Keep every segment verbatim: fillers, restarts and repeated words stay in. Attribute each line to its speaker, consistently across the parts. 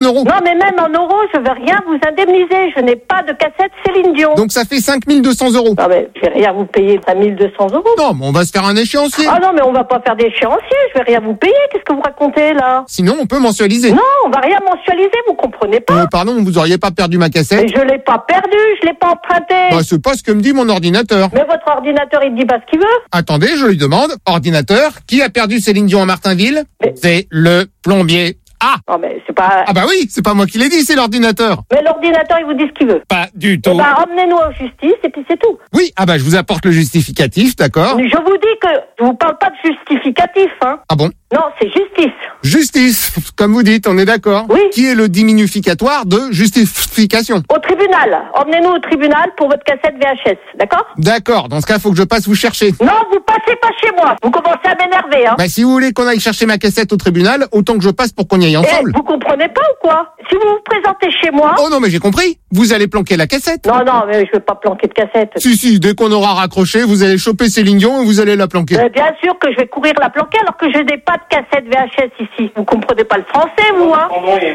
Speaker 1: euros.
Speaker 2: Non, mais même en euros, je veux rien vous indemniser. Je n'ai pas de cassette Céline Dion.
Speaker 1: Donc ça fait cinq mille deux cents euros.
Speaker 2: Non, mais je vais rien vous payer cinq mille deux cents euros.
Speaker 1: Non, mais on va se faire un échéancier.
Speaker 2: Ah non, mais on va pas faire d'échéancier. Je vais rien vous payer. Qu'est-ce que vous racontez, là?
Speaker 1: Sinon, on peut mensualiser.
Speaker 2: Non, on va rien mensualiser. Vous comprenez pas?
Speaker 1: Euh, pardon, vous auriez pas perdu ma cassette?
Speaker 2: Mais je l'ai pas perdu. Je l'ai pas emprunté.
Speaker 1: Bah, c'est pas ce que me dit mon ordinateur.
Speaker 2: Mais votre ordinateur, il dit pas ce qu'il veut.
Speaker 1: Attendez, je lui demande. Ordinateur, qui a perdu Céline Dion à Martinville?
Speaker 2: Mais-
Speaker 1: C'est le plombier. Ah!
Speaker 2: Non, mais c'est pas...
Speaker 1: Ah bah oui, c'est pas moi qui l'ai dit, c'est l'ordinateur.
Speaker 2: Mais l'ordinateur, il vous dit ce qu'il veut.
Speaker 1: Pas du
Speaker 2: Eh
Speaker 1: tout.
Speaker 2: ben, emmenez-nous en justice et puis c'est tout.
Speaker 1: Oui, ah bah je vous apporte le justificatif, d'accord.
Speaker 2: Je vous dis que je vous parle pas de justificatif, hein.
Speaker 1: Ah bon?
Speaker 2: Non, c'est justice.
Speaker 1: Justice, comme vous dites, on est d'accord.
Speaker 2: Oui.
Speaker 1: Qui est le diminuficatoire de justification?
Speaker 2: Au tribunal. Emmenez-nous au tribunal pour votre cassette V H S, d'accord?
Speaker 1: D'accord, dans ce cas, faut que je passe vous chercher.
Speaker 2: Non, vous passez pas chez moi. Vous commencez à m'énerver, hein.
Speaker 1: Bah si vous voulez qu'on aille chercher ma cassette au tribunal, autant que je passe pour qu'on y aille
Speaker 2: Eh,
Speaker 1: ensemble.
Speaker 2: vous comprenez pas ou quoi? Si vous vous présentez chez moi...
Speaker 1: Oh non, mais j'ai compris. Vous allez planquer la cassette.
Speaker 2: Non, non, mais je veux pas planquer de cassette.
Speaker 1: Si, si, dès qu'on aura raccroché, vous allez choper Céline Dion et vous allez la planquer.
Speaker 2: Euh, bien sûr que je vais courir la planquer alors que je n'ai pas de cassette V H S ici. Vous comprenez pas le français, vous, hein?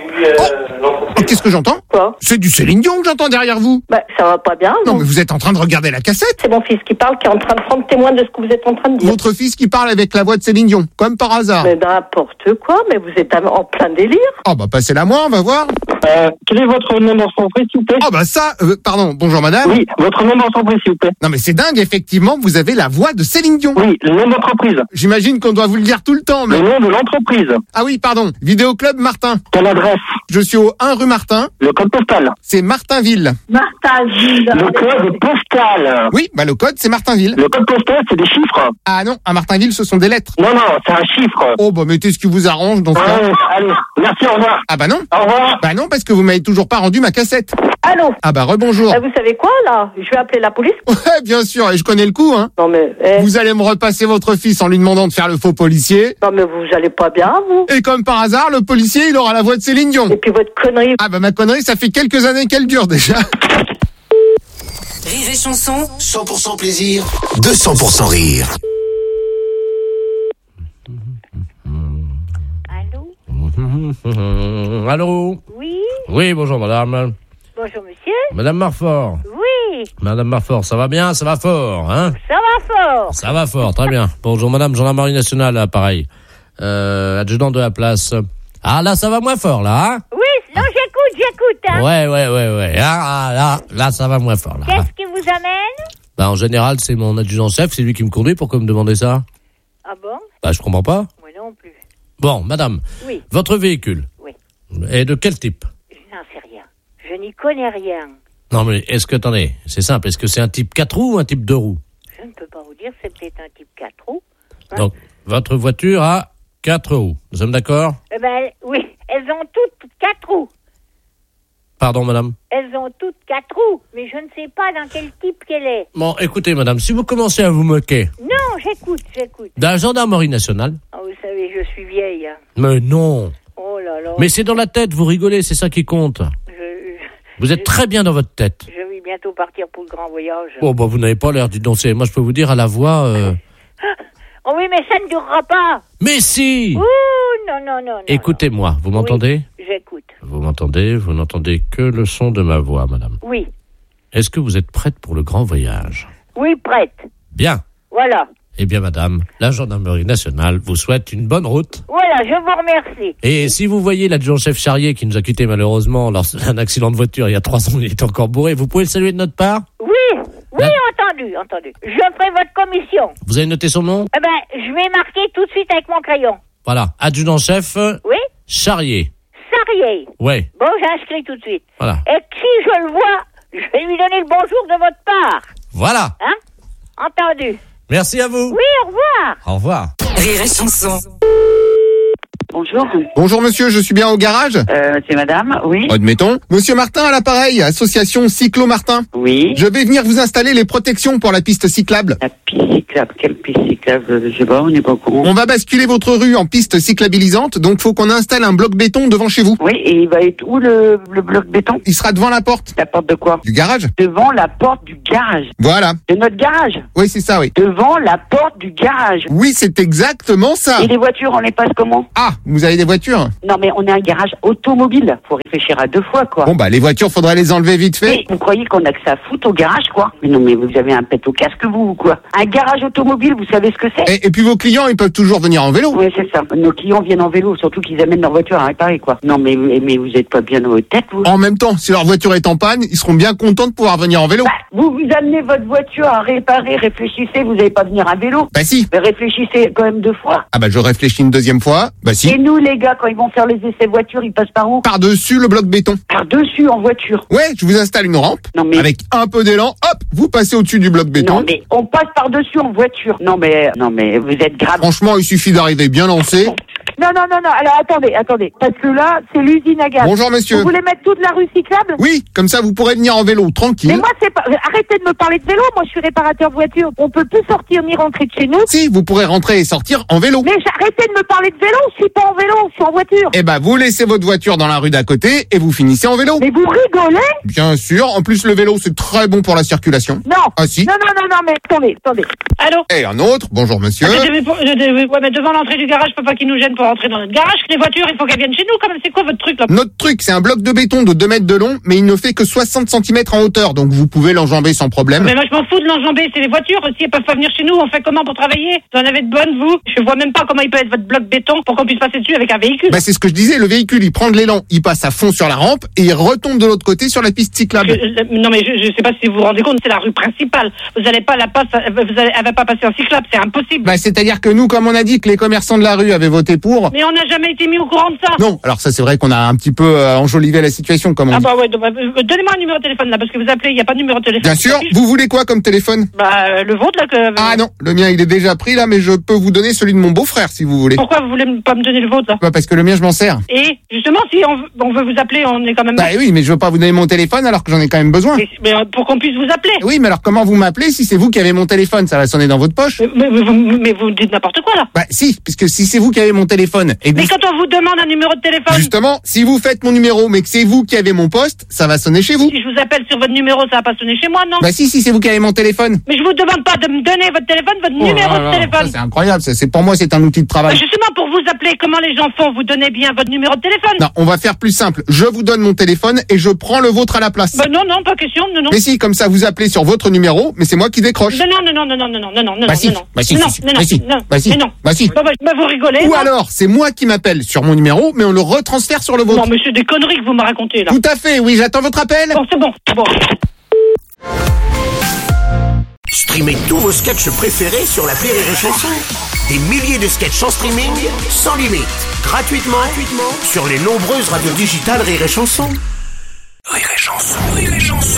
Speaker 1: Oh, qu'est-ce que j'entends?
Speaker 2: Quoi?
Speaker 1: C'est du Céline Dion que j'entends derrière vous.
Speaker 2: Bah, ça va pas bien.
Speaker 1: Non,
Speaker 2: vous.
Speaker 1: mais vous êtes en train de regarder la cassette.
Speaker 2: C'est mon fils qui parle, qui est en train de prendre témoin de ce que vous êtes en train de dire.
Speaker 1: Votre fils qui parle avec la voix de Céline Dion, comme par hasard.
Speaker 2: Mais n'importe quoi, mais vous êtes en plein délire.
Speaker 1: Oh bah passez-la moi, on va voir.
Speaker 3: Euh, quel est votre nom d'entreprise, s'il vous plaît?
Speaker 1: Oh bah ça, euh, pardon, bonjour madame.
Speaker 3: Oui, votre nom d'entreprise, s'il vous plaît.
Speaker 1: Non mais c'est dingue, effectivement, vous avez la voix de Céline Dion.
Speaker 3: Oui, le nom d'entreprise.
Speaker 1: J'imagine qu'on doit vous le dire tout le temps, mais...
Speaker 3: Le nom de l'entreprise.
Speaker 1: Ah oui, pardon, Vidéoclub Martin.
Speaker 3: Quelle adresse?
Speaker 1: Je suis au un rue Martin,
Speaker 3: Le code postal.
Speaker 1: c'est Martinville.
Speaker 2: Martinville.
Speaker 3: Le code postal.
Speaker 1: Oui, bah le code c'est Martinville.
Speaker 3: Le code postal, c'est des chiffres.
Speaker 1: Ah non, à Martinville ce sont des lettres.
Speaker 3: Non, non, c'est un chiffre.
Speaker 1: Oh bah mettez ce qui vous arrange dans ce cas.
Speaker 3: Ouais, allez, merci, au revoir.
Speaker 1: Ah bah non.
Speaker 3: Au revoir.
Speaker 1: Bah non, parce que vous m'avez toujours pas rendu ma cassette.
Speaker 2: Allô?
Speaker 1: Ah bah rebonjour.
Speaker 2: Eh, vous savez quoi, là? Je vais appeler la police.
Speaker 1: Ouais, bien sûr, et je connais le coup, hein.
Speaker 2: Non, mais... eh,
Speaker 1: Vous allez me repasser votre fils en lui demandant de faire le faux policier.
Speaker 2: Non, mais vous allez pas bien, vous.
Speaker 1: Et comme par hasard, le policier, il aura la voix de Céline Dion.
Speaker 2: Et puis votre connerie.
Speaker 1: Ah bah ma connerie, ça fait quelques années qu'elle dure déjà.
Speaker 4: Rire et chanson,
Speaker 5: cent pour cent plaisir, deux cents pour cent rire.
Speaker 6: Allô? Allô?
Speaker 7: Oui,
Speaker 6: Oui, bonjour madame.
Speaker 7: bonjour monsieur.
Speaker 6: Madame Marfort.
Speaker 7: Oui,
Speaker 6: Madame Marfort, ça va bien? Ça va fort, hein?
Speaker 7: ça va fort.
Speaker 6: Ça va fort, très bien. Bonjour madame, gendarmerie nationale, là, pareil. Euh, adjudant de la place. Ah, là, ça va moins fort, là, hein?
Speaker 7: Oui, non, j'écoute, j'écoute. Hein.
Speaker 6: Ouais, ouais, ouais, ouais. Ah, ah, là, là, ça va moins fort, là.
Speaker 7: Qu'est-ce qui vous amène?
Speaker 6: Bah, en général, c'est mon adjudant-chef, c'est lui qui me conduit. Pourquoi me demander ça?
Speaker 7: Ah bon?
Speaker 6: Bah, je comprends pas.
Speaker 7: Moi non plus.
Speaker 6: Bon, madame.
Speaker 7: Oui.
Speaker 6: Votre véhicule.
Speaker 7: Oui.
Speaker 6: est de quel type?
Speaker 7: Je n'en sais rien. Je n'y connais rien.
Speaker 6: Non, mais est-ce que, attendez, c'est simple, est-ce que c'est un type quatre roues ou un type deux roues?
Speaker 7: Je ne peux pas vous dire, c'est peut-être un type quatre roues. Hein?
Speaker 6: Donc, votre voiture a quatre roues. Nous sommes d'accord?
Speaker 7: Eh ben, oui, elles ont toutes quatre roues.
Speaker 6: Pardon, madame?
Speaker 7: Elles ont toutes quatre roues, mais je ne sais pas dans quel type qu'elle est.
Speaker 6: Bon, écoutez, madame, si vous commencez à vous moquer
Speaker 7: Non, j'écoute, j'écoute.
Speaker 6: de la gendarmerie nationale...
Speaker 7: Ah, vous savez, je suis vieille. Hein.
Speaker 6: Mais non!
Speaker 7: Oh là là.
Speaker 6: Mais c'est dans la tête, vous rigolez, c'est ça qui compte.
Speaker 7: Je, je,
Speaker 6: Vous êtes très bien dans votre tête.
Speaker 7: je vais bientôt partir pour le grand voyage.
Speaker 6: Oh, bah, vous n'avez pas l'air, dites donc, c'est- moi, je peux vous dire à la voix... euh,
Speaker 7: Oh oui, mais ça ne durera pas.
Speaker 6: Mais si!
Speaker 7: Ouh, non, non, non, non.
Speaker 6: Écoutez-moi, vous
Speaker 7: non.
Speaker 6: m'entendez?
Speaker 7: Oui, j'écoute.
Speaker 6: Vous m'entendez? Vous n'entendez que le son de ma voix, madame.
Speaker 7: Oui,
Speaker 6: Est-ce que vous êtes prête pour le grand voyage?
Speaker 7: oui, prête.
Speaker 6: Bien.
Speaker 7: Voilà.
Speaker 6: Eh bien, madame, la gendarmerie nationale vous souhaite une bonne route.
Speaker 7: Voilà, je vous remercie.
Speaker 6: Et si vous voyez l'adjudant-chef Charrier qui nous a quittés malheureusement lors d'un accident de voiture il y a trois ans, il est encore bourré, vous pouvez le saluer de notre part?
Speaker 7: Oui, oui,
Speaker 6: Là-
Speaker 7: entendu, entendu. Je ferai votre commission.
Speaker 6: Vous avez noté son nom?
Speaker 7: Eh ben, je vais marquer tout de suite avec mon crayon.
Speaker 6: Voilà, adjudant-chef
Speaker 7: Oui,
Speaker 6: Charrier.
Speaker 7: Sarrier.
Speaker 6: Ouais,
Speaker 7: Bon, j'inscris tout de suite.
Speaker 6: voilà.
Speaker 7: Et que si je le vois, je vais lui donner le bonjour de votre part.
Speaker 6: Voilà.
Speaker 7: Hein? Entendu.
Speaker 6: Merci à vous.
Speaker 7: Oui, au revoir.
Speaker 6: Au revoir.
Speaker 4: Rire et chanson.
Speaker 8: Bonjour,
Speaker 1: Bonjour monsieur, je suis bien au garage?
Speaker 8: euh, c'est madame, oui,
Speaker 1: Admettons. Monsieur Martin à l'appareil, association Cyclo Martin.
Speaker 8: oui.
Speaker 1: Je vais venir vous installer les protections pour la piste cyclable.
Speaker 8: La piste cyclable, quelle piste cyclable? euh, Je sais pas, on n'est pas au courant.
Speaker 1: On va basculer votre rue en piste cyclabilisante, donc faut qu'on installe un bloc béton devant chez vous.
Speaker 8: Oui, et il va être où le, le bloc béton?
Speaker 1: Il sera devant la porte
Speaker 8: La porte de quoi?
Speaker 1: du garage.
Speaker 8: Devant la porte du garage.
Speaker 1: Voilà.
Speaker 8: De notre garage?
Speaker 1: Oui, c'est ça, oui.
Speaker 8: Devant la porte du garage.
Speaker 1: Oui, c'est exactement ça.
Speaker 8: Et les voitures, on les passe comment?
Speaker 1: Ah, Vous avez des voitures?
Speaker 8: Non, mais on est un garage automobile. Faut réfléchir à deux fois, quoi.
Speaker 1: Bon, bah, les voitures, faudrait les enlever vite fait.
Speaker 8: Mais vous croyez qu'on a que ça à foutre au garage, quoi? Mais non, mais vous avez un pet au casque, vous, ou quoi? Un garage automobile, vous savez ce que c'est?
Speaker 1: Et, et puis vos clients, ils peuvent toujours venir en vélo.
Speaker 8: Oui, c'est ça. Nos clients viennent en vélo, surtout qu'ils amènent leur voiture à réparer, quoi. Non, mais, mais vous êtes pas bien dans votre tête, vous?
Speaker 1: En même temps, si leur voiture est en panne, ils seront bien contents de pouvoir venir en vélo.
Speaker 8: Bah, vous, vous amenez votre voiture à réparer, réfléchissez, vous n'allez pas venir à vélo.
Speaker 1: Bah si.
Speaker 8: Mais réfléchissez quand même deux fois.
Speaker 1: Ah bah je réfléchis une deuxième fois. Bah si.
Speaker 8: Et nous, les gars, quand ils vont faire les essais voitures, ils passent par où?
Speaker 1: Par-dessus le bloc béton.
Speaker 8: Par-dessus, en voiture.
Speaker 1: Ouais, je vous installe une rampe.
Speaker 8: Non, mais-
Speaker 1: Avec un peu d'élan, hop, vous passez au-dessus du bloc béton.
Speaker 8: Non, mais on passe par-dessus en voiture. Non, mais, non, mais vous êtes grave.
Speaker 1: Franchement, il suffit d'arriver bien lancé.
Speaker 2: Non, non, non, non. Alors, attendez, attendez. Parce que là, c'est l'usine à gaz.
Speaker 1: Bonjour monsieur.
Speaker 2: Vous voulez mettre toute la rue cyclable?
Speaker 1: Oui, comme ça vous pourrez venir en vélo tranquille.
Speaker 2: Mais moi, c'est pas... Arrêtez de me parler de vélo. Moi, je suis réparateur de voiture. On peut plus sortir ni rentrer de chez nous.
Speaker 1: Si, vous pourrez rentrer et sortir en vélo.
Speaker 2: Mais arrêtez de me parler de vélo. Je suis pas en vélo. Je suis en voiture.
Speaker 1: Eh ben, vous laissez votre voiture dans la rue d'à côté et vous finissez en vélo.
Speaker 2: Mais vous rigolez?
Speaker 1: Bien sûr. En plus, le vélo, c'est très bon pour la circulation.
Speaker 2: Non.
Speaker 1: Ah si.
Speaker 2: Non, non, non, non, mais attendez, attendez.
Speaker 4: Allô?
Speaker 1: Et un autre. Bonjour monsieur.
Speaker 4: Je devais pour- je devais- ouais, mais devant l'entrée du garage, faut pas qu'ils nous gênent pour rentrer dans notre garage. Les voitures, il faut qu'elles viennent chez nous. Quand même, c'est quoi votre truc là?
Speaker 1: Notre truc, c'est un bloc de béton de deux mètres de long, mais il ne fait que soixante centimètres en hauteur, donc vous pouvez l'enjamber sans problème.
Speaker 4: Mais moi, je m'en fous de l'enjamber. C'est les voitures. Si elles peuvent pas venir chez nous, on fait comment pour travailler? Vous en avez de bonnes, vous? Je vois même pas comment il peut être votre bloc béton pour qu'on puisse passer dessus avec un véhicule.
Speaker 1: Bah, c'est ce que je disais, le véhicule, il prend de l'élan, il passe à fond sur la rampe et il retombe de l'autre côté sur la piste cyclable.
Speaker 4: Je- je- non mais je, je sais pas si vous vous rendez compte, c'est la rue principale. Vous allez pas la passer, vous allez, elle va pas passer en cyclable, c'est impossible.
Speaker 1: Bah, c'est-à-dire que nous, comme on a dit que les commerçants de la rue avaient voté pour.
Speaker 4: Mais on n'a jamais été mis au courant de ça.
Speaker 1: Non, alors ça, c'est vrai qu'on a un petit peu euh, enjolivé la situation, comme on
Speaker 4: Ah
Speaker 1: dit.
Speaker 4: bah ouais, donc, bah, euh, donnez-moi un numéro de téléphone là, parce que vous appelez, il y a pas de numéro de téléphone.
Speaker 1: Bien sûr, vous voulez quoi comme téléphone?
Speaker 4: Bah euh, le vôtre là que.
Speaker 1: Ah non, le mien, il est déjà pris là, mais je peux vous donner celui de mon beau-frère, si vous voulez.
Speaker 4: Pourquoi vous voulez m- pas me donner le vôtre là?
Speaker 1: Bah, parce que le mien, je m'en sers.
Speaker 4: Et justement, si on, veut- on veut vous appeler, on est quand même.
Speaker 1: Bah oui, mais je veux pas vous donner mon téléphone alors que j'en ai quand même besoin.
Speaker 4: Mais, mais, euh, pour qu'on puisse vous appeler.
Speaker 1: Oui, mais alors comment vous m'appelez si c'est vous qui avez mon téléphone? Ça va sonner dans votre poche.
Speaker 4: Mais, mais, vous, mais vous dites n'importe quoi là.
Speaker 1: Bah si, puisque si c'est vous qui avez mon téléphone et que
Speaker 4: Mais
Speaker 1: vous-
Speaker 4: quand on vous demande un numéro de téléphone,
Speaker 1: justement, si vous faites mon numéro mais que c'est vous qui avez mon poste, ça va sonner chez vous.
Speaker 4: si je vous appelle sur votre numéro, ça va pas sonner chez moi, non?
Speaker 1: Bah si, si c'est vous qui avez mon téléphone.
Speaker 4: Mais je vous demande pas de me donner votre téléphone, votre
Speaker 1: Oh
Speaker 4: numéro
Speaker 1: là
Speaker 4: de
Speaker 1: là,
Speaker 4: téléphone.
Speaker 1: ça, c'est incroyable, ça, c'est pour moi c'est un outil de
Speaker 4: Bah,
Speaker 1: travail.
Speaker 4: justement, pour vous appeler, comment les gens font? Vous donnez bien votre numéro de téléphone?
Speaker 1: Non, on va faire plus simple. Je vous donne mon téléphone et je prends le vôtre à la place.
Speaker 4: Bah non, non, pas question, non, non.
Speaker 1: Mais si, comme ça vous appelez sur votre numéro, mais c'est moi qui décroche.
Speaker 4: Non, non, non, non, non, non, non, non, non, non,
Speaker 1: Bah si,
Speaker 4: non, non.
Speaker 1: bah si,
Speaker 4: non,
Speaker 1: si, si,
Speaker 4: non,
Speaker 1: bah si,
Speaker 4: non,
Speaker 1: bah si,
Speaker 4: mais non.
Speaker 1: bah si.
Speaker 4: Bah, bah, bah, vous rigolez,
Speaker 1: Ou
Speaker 4: non?
Speaker 1: alors, c'est moi qui m'appelle sur mon numéro, mais on le retransfère sur le vôtre.
Speaker 4: Non, mais c'est des conneries que vous me racontez, là.
Speaker 1: Tout à fait, oui, j'attends votre appel.
Speaker 4: Bon, c'est bon, bon.
Speaker 5: Streamez tous vos sketchs préférés sur l'appli Rire et Chanson. Des milliers de sketchs en streaming, sans limite, gratuitement, gratuitement sur les nombreuses radios digitales Rire et Chanson. Rire et Chanson, Rire et Chanson.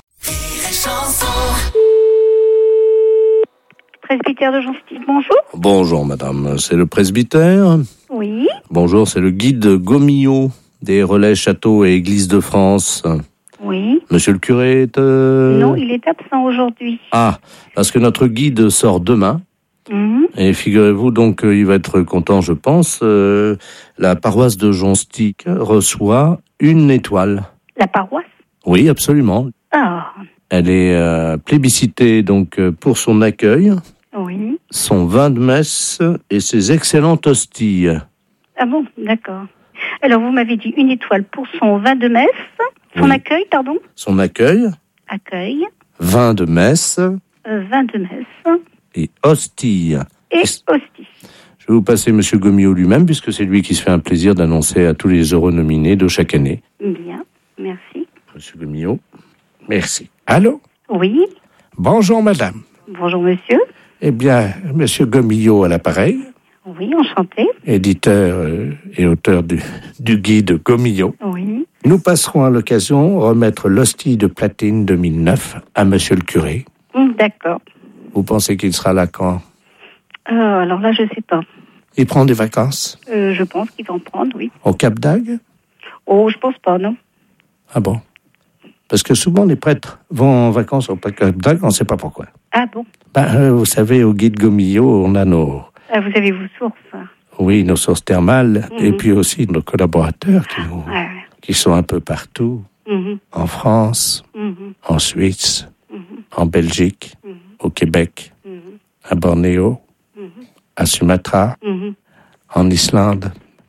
Speaker 7: Presbytère de Jean-Style, bonjour.
Speaker 6: Bonjour madame, c'est le presbytère.
Speaker 7: Oui.
Speaker 6: Bonjour, c'est le guide Gomillot des relais châteaux et églises de France.
Speaker 7: Oui.
Speaker 6: Monsieur le curé est... euh,
Speaker 7: Non, il est absent aujourd'hui.
Speaker 6: Ah, parce que notre guide sort demain.
Speaker 7: Mhm.
Speaker 6: Et figurez-vous donc qu'il va être content, je pense. euh, la paroisse de Jonstic reçoit une étoile.
Speaker 7: La paroisse?
Speaker 6: Oui, absolument.
Speaker 7: Ah,
Speaker 6: Elle est euh, plébiscitée donc euh, pour son accueil,
Speaker 7: oui.
Speaker 6: son vin de messe et ses excellentes hosties.
Speaker 7: Ah bon, d'accord. Alors, vous m'avez dit une étoile pour son vin de messe, son
Speaker 6: Oui.
Speaker 7: accueil, pardon.
Speaker 6: Son accueil,
Speaker 7: Accueil,
Speaker 6: vin de messe
Speaker 7: euh, vin de messe
Speaker 6: et hosties.
Speaker 7: et hostie.
Speaker 6: Je vais vous passer Monsieur Gomillot lui-même, puisque c'est lui qui se fait un plaisir d'annoncer à tous les heureux nominés de chaque année.
Speaker 7: Bien, merci.
Speaker 6: Monsieur Gomillot, merci. Allô?
Speaker 7: Oui,
Speaker 6: Bonjour madame.
Speaker 7: bonjour monsieur.
Speaker 6: Eh bien, Monsieur Gomillot à l'appareil,
Speaker 7: Oui, enchanté.
Speaker 6: éditeur euh, et auteur du, du guide Gomillot.
Speaker 7: Oui.
Speaker 6: Nous passerons à l'occasion remettre l'hostie de platine deux mille neuf à Monsieur le curé.
Speaker 7: Hum, D'accord.
Speaker 6: Vous pensez qu'il sera là quand?
Speaker 7: Euh, alors là, je sais pas.
Speaker 6: Il prend des vacances
Speaker 7: Euh, je pense qu'il va en prendre, oui.
Speaker 6: au Cap d'Agde?
Speaker 7: Oh, je pense pas, non.
Speaker 6: Ah bon? Parce que souvent les prêtres vont en vacances au Cap d'Agde, on ne sait pas pourquoi.
Speaker 7: Ah bon.
Speaker 6: Ben, euh, vous savez, au guide Gomillot, on a nos,
Speaker 7: Ah, vous avez vos sources. hein.
Speaker 6: oui, nos sources thermales,
Speaker 7: Mhm.
Speaker 6: et puis aussi nos collaborateurs qui, nous,
Speaker 7: Ouais.
Speaker 6: qui sont un peu partout,
Speaker 7: Mhm,
Speaker 6: en France,
Speaker 7: mhm,
Speaker 6: en Suisse,
Speaker 7: mhm,
Speaker 6: en Belgique,
Speaker 7: mhm,
Speaker 6: au Québec,
Speaker 7: mhm,
Speaker 6: à Bornéo,
Speaker 7: mhm,
Speaker 6: à Sumatra,
Speaker 7: mhm,
Speaker 6: en Islande,
Speaker 7: mhm.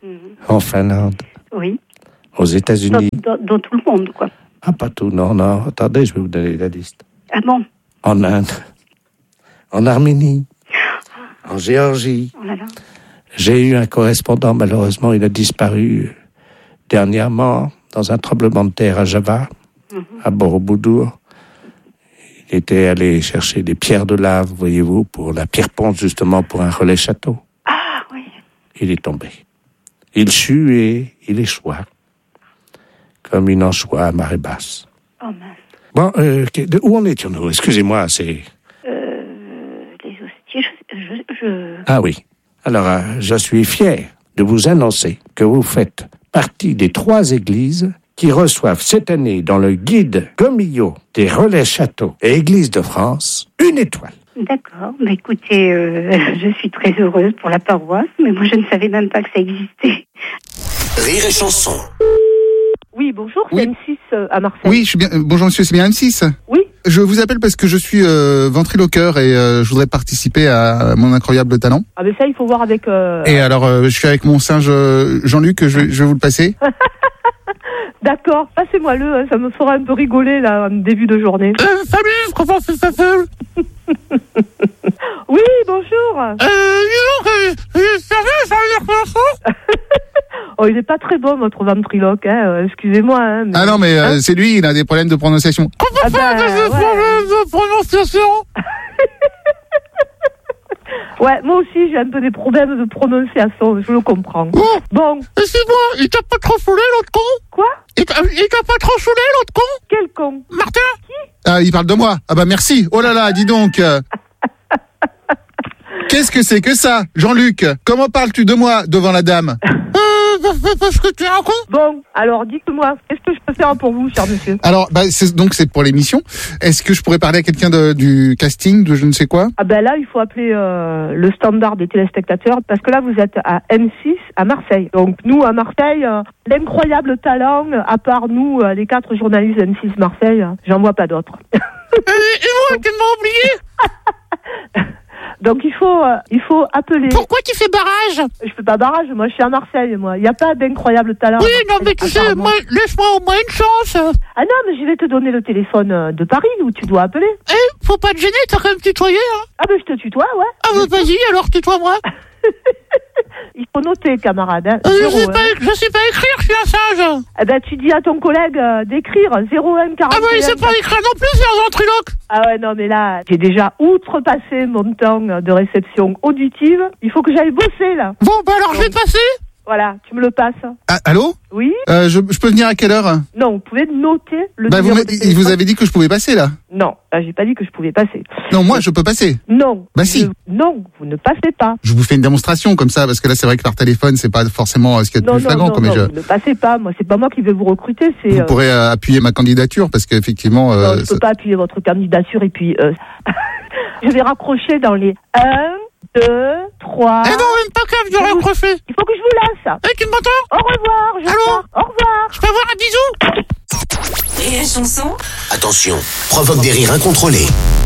Speaker 9: En Finlande.
Speaker 7: Oui.
Speaker 9: Aux États-Unis.
Speaker 7: Dans, dans, dans tout le monde, quoi.
Speaker 9: Ah, pas tout, non, non. Attendez, je vais vous donner la liste.
Speaker 7: Ah bon?
Speaker 9: En Inde. En Arménie. En Géorgie.
Speaker 7: Oh là là.
Speaker 9: J'ai eu un correspondant, malheureusement, il a disparu dernièrement dans un tremblement de terre à Java, mm-hmm. à Borobudur. Il était allé chercher des pierres de lave, voyez-vous, pour la pierre-ponce, justement, pour un relais château.
Speaker 7: Ah, oui.
Speaker 9: Il est tombé. Il sut et il échoua. Comme une anchois à marée basse.
Speaker 7: Oh mince.
Speaker 9: Bon, euh, de, où en étions-nous? Excusez-moi, c'est...
Speaker 7: Euh, les hosties, je... je, je...
Speaker 9: Ah oui. Alors, euh, je suis fier de vous annoncer que vous faites partie des trois églises qui reçoivent cette année dans le guide Gomillot des relais châteaux et églises de France une étoile.
Speaker 7: D'accord. Bah, écoutez, euh, je suis très heureuse pour la paroisse, mais moi je ne savais même pas que ça existait.
Speaker 5: Rire et chanson.
Speaker 10: Oui, bonjour, c'est
Speaker 1: oui.
Speaker 10: M six euh, à Marseille.
Speaker 1: Oui, je suis bien. euh, bonjour monsieur, c'est bien M six.
Speaker 10: Oui.
Speaker 1: Je vous appelle parce que je suis euh, ventriloqueur et euh, je voudrais participer à mon incroyable talent.
Speaker 10: Ah mais ça, il faut voir avec... Euh...
Speaker 1: Et alors, euh, je suis avec mon singe euh, Jean-Luc, je, vais- je vais vous le passer.
Speaker 10: D'accord, passez-moi-le, hein, ça me fera un peu rigoler, là, en début de journée.
Speaker 11: Euh, salut, comment ça s'appelle?
Speaker 10: Oui, bonjour.
Speaker 11: Euh, dis donc, euh, euh, sérieux, ça veut dire quoi ça?
Speaker 10: Oh, il est pas très bon, votre ventriloque, hein, euh, excusez-moi. Hein, mais...
Speaker 1: Ah non, mais euh,
Speaker 10: Hein
Speaker 1: c'est lui, il a des problèmes de prononciation.
Speaker 11: Comment
Speaker 10: Ah
Speaker 11: ça,
Speaker 10: bah,
Speaker 11: j'ai des
Speaker 10: ouais.
Speaker 11: problèmes de prononciation?
Speaker 10: Ouais, moi aussi, j'ai un peu des problèmes de prononciation, je le comprends.
Speaker 11: Oh,
Speaker 10: Bon,
Speaker 11: excuse-moi, il t'a pas trop saoulé, l'autre con?
Speaker 10: quoi?
Speaker 11: Il t'a il t'a pas trop saoulé, l'autre con?
Speaker 10: Quel con?
Speaker 11: Martin?
Speaker 1: Ah, il parle de moi. Ah bah merci. Oh là là, dis donc. euh. Qu'est-ce que c'est que ça, Jean-Luc? Comment parles-tu de moi devant la dame?
Speaker 11: Euh, parce que tu es un con?
Speaker 10: Bon, alors dites-moi, qu'est-ce que je peux faire pour vous, cher monsieur?
Speaker 1: Alors, bah, c'est, donc c'est pour l'émission. Est-ce que je pourrais parler à quelqu'un de, du casting, de je ne sais quoi?
Speaker 10: Ah ben là, il faut appeler euh, le standard des téléspectateurs, parce que là, vous êtes à M six, à Marseille. Donc nous, à Marseille, euh, l'incroyable talent, à part nous, euh, les quatre journalistes M six Marseille, euh, j'en vois pas d'autres.
Speaker 11: Et, et moi, tu m'as oublié?
Speaker 10: Donc il faut, euh, il faut appeler...
Speaker 11: Pourquoi tu fais barrage?
Speaker 10: Je fais pas barrage, moi je suis à Marseille, moi. Il n'y a pas d'incroyable talent.
Speaker 11: Oui, non, mais tu sais, moi, laisse-moi au moins une chance.
Speaker 10: Ah non, mais je vais te donner le téléphone euh, de Paris où tu dois appeler.
Speaker 11: Eh, faut pas te gêner, t'as quand même tutoyé, hein.
Speaker 10: Ah ben je te tutoie, ouais.
Speaker 11: Ah bah vas-y, alors tutoie-moi.
Speaker 10: Il faut noter, camarade. Hein.
Speaker 11: Euh,
Speaker 10: Zéro,
Speaker 11: je, sais
Speaker 10: hein.
Speaker 11: pas, je sais pas écrire, je suis un singe.
Speaker 10: Eh ben tu dis à ton collègue euh, d'écrire zéro un quarante et un.
Speaker 11: Ah bah il sait pas écrire non plus, c'est un ventriloque.
Speaker 10: Ah ouais, non mais là, j'ai déjà outrepassé mon temps de réception auditive. Il faut que j'aille bosser, là.
Speaker 11: Bon, bah alors je vais te passer.
Speaker 10: Voilà, tu me le passes.
Speaker 1: Ah, allô?
Speaker 10: Oui?
Speaker 1: euh, je, je peux venir à quelle heure?
Speaker 10: Non, vous pouvez noter le
Speaker 1: Bah, vous,
Speaker 10: numéro
Speaker 1: m'a-
Speaker 10: de
Speaker 1: il
Speaker 10: téléphone.
Speaker 1: vous avez dit que je pouvais passer, là.
Speaker 10: Non, là, j'ai pas dit que je pouvais passer.
Speaker 1: Non, moi, je peux passer.
Speaker 10: Non.
Speaker 1: Bah, si.
Speaker 10: Je- Non, vous ne passez pas.
Speaker 1: Je vous fais une démonstration comme ça, parce que là, c'est vrai que par téléphone, c'est pas forcément euh, ce qu'il y a de
Speaker 10: Non,
Speaker 1: plus
Speaker 10: non,
Speaker 1: flagrant.
Speaker 10: non,
Speaker 1: Comme
Speaker 10: non,
Speaker 1: je...
Speaker 10: vous ne passez pas. Moi, c'est pas moi qui vais vous recruter, c'est...
Speaker 1: Vous
Speaker 10: euh,
Speaker 1: pourrez euh, appuyer ma candidature, parce qu'effectivement...
Speaker 10: Non,
Speaker 1: Euh,
Speaker 10: je peux
Speaker 1: ça-
Speaker 10: pas appuyer votre candidature et puis... euh, je vais raccrocher dans les un, deux, trois...
Speaker 11: Eh non, même pas capable de
Speaker 10: Je vous-
Speaker 11: raccrocher.
Speaker 10: Il faut que je vous laisse.
Speaker 11: Eh, tu m'entends?
Speaker 10: Au revoir, je
Speaker 11: Allô?
Speaker 10: pars. Au revoir.
Speaker 11: Je peux avoir un bisou?
Speaker 12: Rire et chanson.
Speaker 5: Attention, provoque des rires incontrôlés.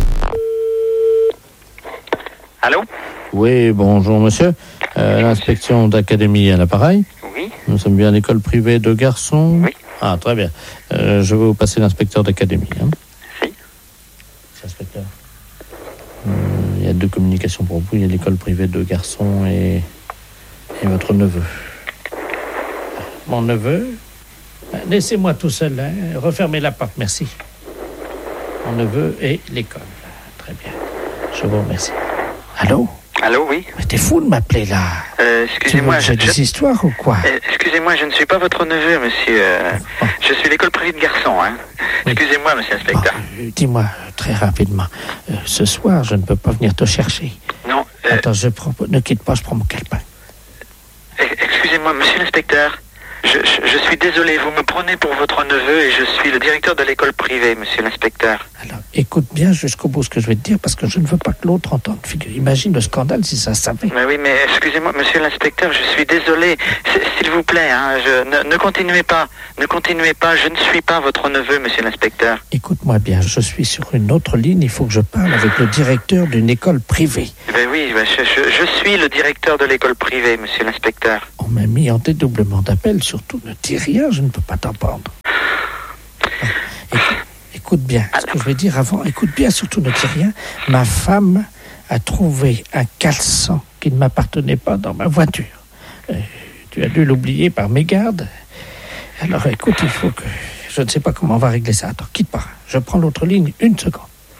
Speaker 3: Allô?
Speaker 6: Oui, bonjour monsieur. Euh, L'inspection d'académie à l'appareil.
Speaker 3: Oui.
Speaker 6: Nous sommes bien à l'école privée de garçons.
Speaker 3: Oui.
Speaker 6: Ah, très bien. Euh, je vais vous passer l'inspecteur d'académie. Hein.
Speaker 3: Si.
Speaker 6: Inspecteur. Euh, il y a deux communications pour vous. Il y a l'école privée de garçons et, et votre neveu. Mon neveu. Laissez-moi tout seul. Hein. Refermez la porte, merci. Mon neveu et l'école. Très bien. Je vous remercie. Allô?
Speaker 3: Allô, oui.
Speaker 6: Mais t'es fou de m'appeler là.
Speaker 3: Euh,
Speaker 6: Tu veux
Speaker 3: excusez-moi,
Speaker 6: que
Speaker 3: je,
Speaker 6: j'ai des
Speaker 3: je-
Speaker 6: histoires ou quoi?
Speaker 3: euh, excusez-moi, je ne suis pas votre neveu, monsieur. euh,
Speaker 6: Oh.
Speaker 3: Je suis l'école privée de garçons, hein.
Speaker 6: Oui.
Speaker 3: Excusez-moi, monsieur
Speaker 6: Bon,
Speaker 3: l'inspecteur.
Speaker 6: euh, dis-moi euh, très rapidement. Euh, ce soir, je ne peux pas venir te chercher.
Speaker 3: Non, euh,
Speaker 6: Attends, je prends, ne quitte pas, je prends mon calepin.
Speaker 3: e- excusez-moi, monsieur l'inspecteur. je, je, je suis désolé, vous me prenez pour votre neveu et je suis le directeur de l'école privée, monsieur l'inspecteur.
Speaker 6: Alors, écoute bien jusqu'au bout ce que je vais te dire, parce que je ne veux pas que l'autre entende. Figure, imagine le scandale si ça savait.
Speaker 3: Mais oui, mais excusez-moi, monsieur l'inspecteur, je suis désolé. S- S'il vous plaît, hein, je, ne, ne continuez pas. Ne continuez pas, je ne suis pas votre neveu, monsieur l'inspecteur.
Speaker 6: Écoute-moi bien, je suis sur une autre ligne, il faut que je parle avec le directeur d'une école privée.
Speaker 3: Ben oui, ben je, je, je suis le directeur de l'école privée, monsieur l'inspecteur.
Speaker 6: On m'a mis en dédoublement d'appel, surtout ne dis rien, je ne peux pas t'entendre. Ah, écoute, écoute bien, ce que je vais dire avant, écoute bien, surtout ne dis rien. Ma femme a trouvé un caleçon qui ne m'appartenait pas dans ma voiture. Euh, tu as dû l'oublier par mégarde. Alors écoute, il faut que... Je ne sais pas comment on va régler ça. Attends, quitte pas. Je prends l'autre ligne, une seconde.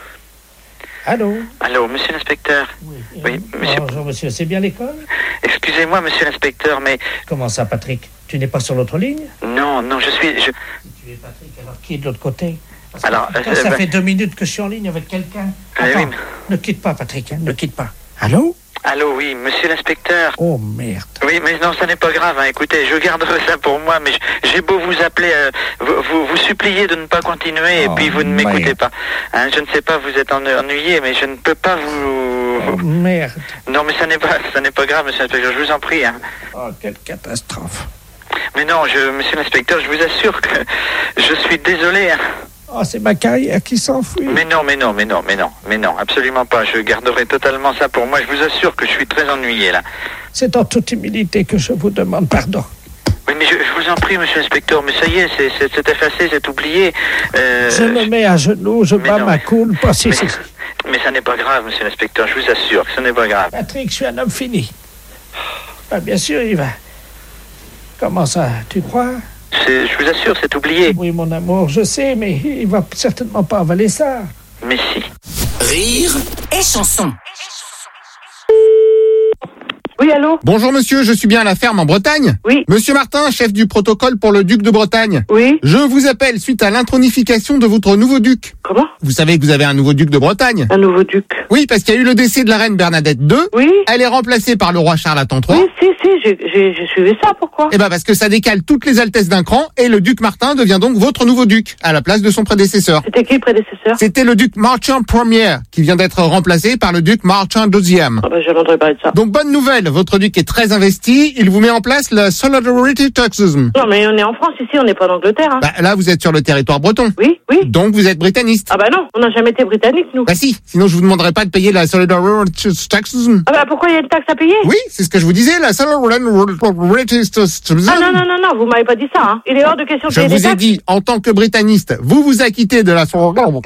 Speaker 6: Allô?
Speaker 3: Allô, monsieur l'inspecteur.
Speaker 6: Oui,
Speaker 3: oui monsieur.
Speaker 6: Bonjour, monsieur. C'est bien l'école?
Speaker 3: Excusez-moi, monsieur l'inspecteur, mais...
Speaker 6: Comment ça, Patrick? Tu n'es pas sur l'autre ligne?
Speaker 3: Non, non, je suis... Je...
Speaker 6: Si tu es Patrick, alors qui est de l'autre côté? Parce que,
Speaker 3: alors,
Speaker 6: putain,
Speaker 3: euh,
Speaker 6: ça
Speaker 3: bah...
Speaker 6: fait deux minutes que je suis en ligne avec quelqu'un.
Speaker 3: Euh,
Speaker 6: Attends,
Speaker 3: oui, mais...
Speaker 6: ne quitte pas, Patrick, hein, ne quitte pas. Allô?
Speaker 3: Allô, oui, monsieur l'inspecteur.
Speaker 6: Oh, merde.
Speaker 3: Oui, mais non, ça n'est pas grave, hein. Écoutez, je garderai ça pour moi, mais j'ai beau vous appeler, euh, vous, vous, vous supplier de ne pas continuer, et
Speaker 6: oh,
Speaker 3: puis vous ne
Speaker 6: merde.
Speaker 3: m'écoutez pas. Hein, je ne sais pas, vous êtes ennuyé, mais je ne peux pas vous...
Speaker 6: Oh, merde.
Speaker 3: Non, mais ça n'est pas, ça n'est pas grave, monsieur l'inspecteur, je vous en prie. Hein.
Speaker 6: Oh, quelle catastrophe.
Speaker 3: Mais non, je, monsieur l'inspecteur, je vous assure que je suis désolé. Hein.
Speaker 6: Oh, c'est ma carrière qui s'enfuit.
Speaker 3: Mais non, mais non, mais non, mais non, mais non, absolument pas. Je garderai totalement ça pour moi. Je vous assure que je suis très ennuyé, là.
Speaker 6: C'est en toute humilité que je vous demande pardon.
Speaker 3: Oui, mais je, je vous en prie, monsieur l'inspecteur, mais ça y est, c'est, c'est, c'est effacé, c'est oublié. Euh,
Speaker 6: je me mets à genoux, je bats ma coule. Pas si,
Speaker 3: mais,
Speaker 6: si.
Speaker 3: mais ça n'est pas grave, monsieur l'inspecteur, je vous assure que ce n'est pas grave.
Speaker 6: Patrick, je suis un homme fini. Bah, bien sûr, il va... Comment ça, tu crois?
Speaker 3: C'est, je vous assure, c'est oublié.
Speaker 6: Oui, mon amour, je sais, mais il va certainement pas avaler ça.
Speaker 3: Mais si.
Speaker 5: Rire et chanson.
Speaker 2: Oui, allô?
Speaker 1: Bonjour monsieur, je suis bien à la ferme en Bretagne.
Speaker 2: Oui.
Speaker 1: Monsieur Martin, chef du protocole pour le duc de Bretagne.
Speaker 2: Oui.
Speaker 1: Je vous appelle suite à l'intronification de votre nouveau duc.
Speaker 2: Comment?
Speaker 1: Vous savez que vous avez un nouveau duc de Bretagne.
Speaker 2: Un nouveau duc?
Speaker 1: Oui, parce qu'il y a eu le décès de la reine Bernadette deux.
Speaker 2: Oui.
Speaker 1: Elle est remplacée par le roi Charlatan trois.
Speaker 2: Oui, si, si, j'ai, j'ai, j'ai suivi ça, pourquoi?
Speaker 1: Eh ben parce que ça décale toutes les altesses d'un cran et le duc Martin devient donc votre nouveau duc, à la place de son prédécesseur.
Speaker 2: C'était qui le prédécesseur?
Speaker 1: C'était le duc Marchand Premier, qui vient d'être remplacé par le duc Marchand Deuxième.
Speaker 2: Ah ben, je n'entendrai pas de ça.
Speaker 1: Donc bonne nouvelle, votre duc est très investi, il vous met en place la Solidarity Taxes.
Speaker 2: Non, mais on est en France ici, on n'est pas en Angleterre, hein.
Speaker 1: Bah, là, vous êtes sur le territoire breton.
Speaker 2: Oui, oui.
Speaker 1: Donc vous êtes britaniste.
Speaker 2: Ah bah non, on n'a jamais été britannique, nous.
Speaker 1: Bah si, sinon je vous demanderais pas de payer la Solidarity Taxes.
Speaker 2: Ah bah pourquoi il y a une taxe à payer?
Speaker 1: Oui, c'est ce que je vous disais, la Solidarity Taxes.
Speaker 2: Ah non, non, non, non, vous m'avez pas dit ça, hein. Il est hors de question de
Speaker 1: Je
Speaker 2: payer des
Speaker 1: vous ai
Speaker 2: taxes.
Speaker 1: dit, en tant que britaniste, vous vous acquittez de la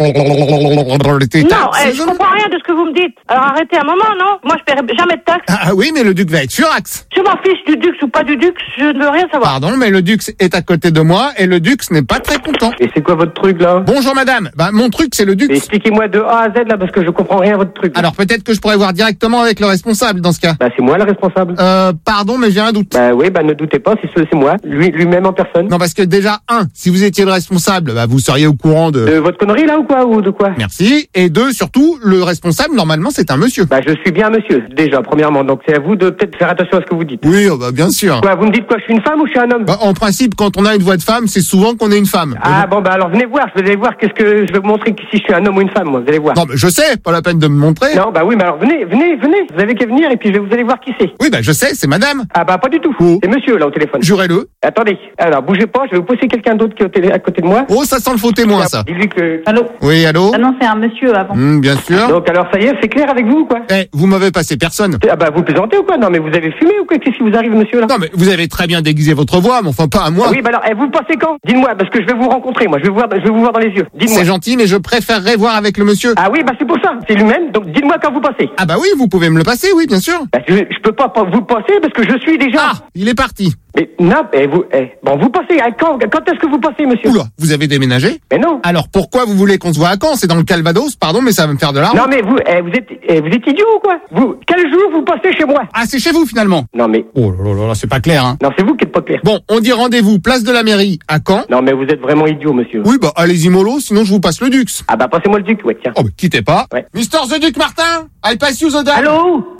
Speaker 1: Solidarity Taxes.
Speaker 2: Non, eh, je comprends rien de ce que vous me dites. Alors arrêtez un moment, non? Moi, je paierai jamais de taxes.
Speaker 1: Ah oui, mais le duc va être furax.
Speaker 2: Je m'en fiche du dux ou pas du dux, je ne veux rien savoir.
Speaker 1: Pardon, mais le dux est à côté de moi et le dux n'est pas très content.
Speaker 12: Et c'est quoi votre truc là?
Speaker 1: Bonjour madame, bah mon truc c'est le dux.
Speaker 12: Expliquez-moi de A à Z là parce que je comprends rien à votre truc.
Speaker 1: Alors peut-être que je pourrais voir directement avec le responsable dans ce cas.
Speaker 12: Bah c'est moi le responsable.
Speaker 1: Euh, pardon, mais j'ai un doute.
Speaker 12: Bah oui, bah ne doutez pas, c'est c'est moi, lui lui-même en personne.
Speaker 1: Non, parce que déjà, un, si vous étiez le responsable, bah vous seriez au courant de...
Speaker 12: De votre connerie là ou quoi, ou de quoi?
Speaker 1: Merci. Et deux, surtout, le responsable, normalement, c'est un monsieur.
Speaker 12: Bah je suis bien un monsieur, déjà, premièrement, donc c'est à vous de peut-être faire attention à ce que vous dites.
Speaker 1: Oui, oh, bah bien sûr.
Speaker 12: Quoi, vous me dites quoi, je suis une femme ou je suis un homme?
Speaker 1: Bah, en principe, quand on a une voix de femme, c'est souvent qu'on est une femme.
Speaker 12: Ah bon, bah alors venez voir, je vais aller voir qu'est-ce que je vais vous montrer si je suis un homme ou une femme, moi, vous allez voir.
Speaker 1: Non, mais je sais, pas la peine de me montrer.
Speaker 12: Non, bah oui, mais alors venez, venez, venez, vous avez qu'à venir et puis vous allez voir qui c'est.
Speaker 1: Oui, bah je sais, c'est madame.
Speaker 12: Ah bah pas du tout,
Speaker 1: oh.
Speaker 12: C'est monsieur là au téléphone.
Speaker 1: Jurez-le.
Speaker 12: Attendez, alors bougez pas, je vais vous pousser quelqu'un d'autre qui est au télé- à côté de moi.
Speaker 1: Oh, ça sent le faux témoin, ça.
Speaker 12: Dis-lui que...
Speaker 2: Allô?
Speaker 1: Oui, allô?
Speaker 2: Ah non, c'est un monsieur avant.
Speaker 1: Mmh, bien sûr.
Speaker 12: Donc alors ça y est, c'est clair avec vous ou quoi?
Speaker 1: Eh, vous m'avez passé personne.
Speaker 12: Ah bah vous plaisantez ou quoi? Non mais vous avez fumé ou quoi? Qu'est-ce qui vous arrive monsieur là?
Speaker 1: Non, mais vous avez très bien déguisé votre voix, mais enfin pas à moi.
Speaker 12: Ah oui, bah alors, eh, vous le passez quand? Dites-moi, parce que je vais vous rencontrer, moi, je vais vous voir, je vais vous voir dans les yeux. Dites-moi.
Speaker 1: C'est gentil, mais je préférerais voir avec le monsieur.
Speaker 12: Ah oui, bah c'est pour ça, c'est lui-même, donc dites-moi quand vous passez.
Speaker 1: Ah bah oui, vous pouvez me le passer, oui, bien sûr.
Speaker 12: Bah je, je peux pas pas vous le passer parce que je suis déjà...
Speaker 1: Ah, il est parti.
Speaker 12: Mais non, eh, vous, eh, bon, vous passez, à quand, quand est-ce que vous passez monsieur?
Speaker 1: Oula, vous avez déménagé?
Speaker 12: Mais non.
Speaker 1: Alors pourquoi vous voulez qu'on se voit à Caen? C'est dans le Calvados, pardon, mais ça va me faire de l'argent.
Speaker 12: Non mais vous, eh, vous êtes, eh, vous êtes idiot ou quoi? Vous, quel jour vous passez chez moi?
Speaker 1: Ah, c'est chez vous finalement?
Speaker 12: Non mais...
Speaker 1: Oh là là là, c'est pas clair, hein.
Speaker 12: Non, c'est vous qui êtes pas clair.
Speaker 1: Bon, on dit rendez-vous, place de la mairie, à Caen.
Speaker 12: Non mais vous êtes vraiment idiot monsieur.
Speaker 1: Oui, bah allez-y mollo, sinon je vous passe le Dux.
Speaker 12: Ah bah passez-moi le duc, ouais, tiens.
Speaker 1: Oh, bah quittez pas.
Speaker 12: Ouais.
Speaker 1: Mister The Duc Martin, I pass you the Duck.
Speaker 2: Allô?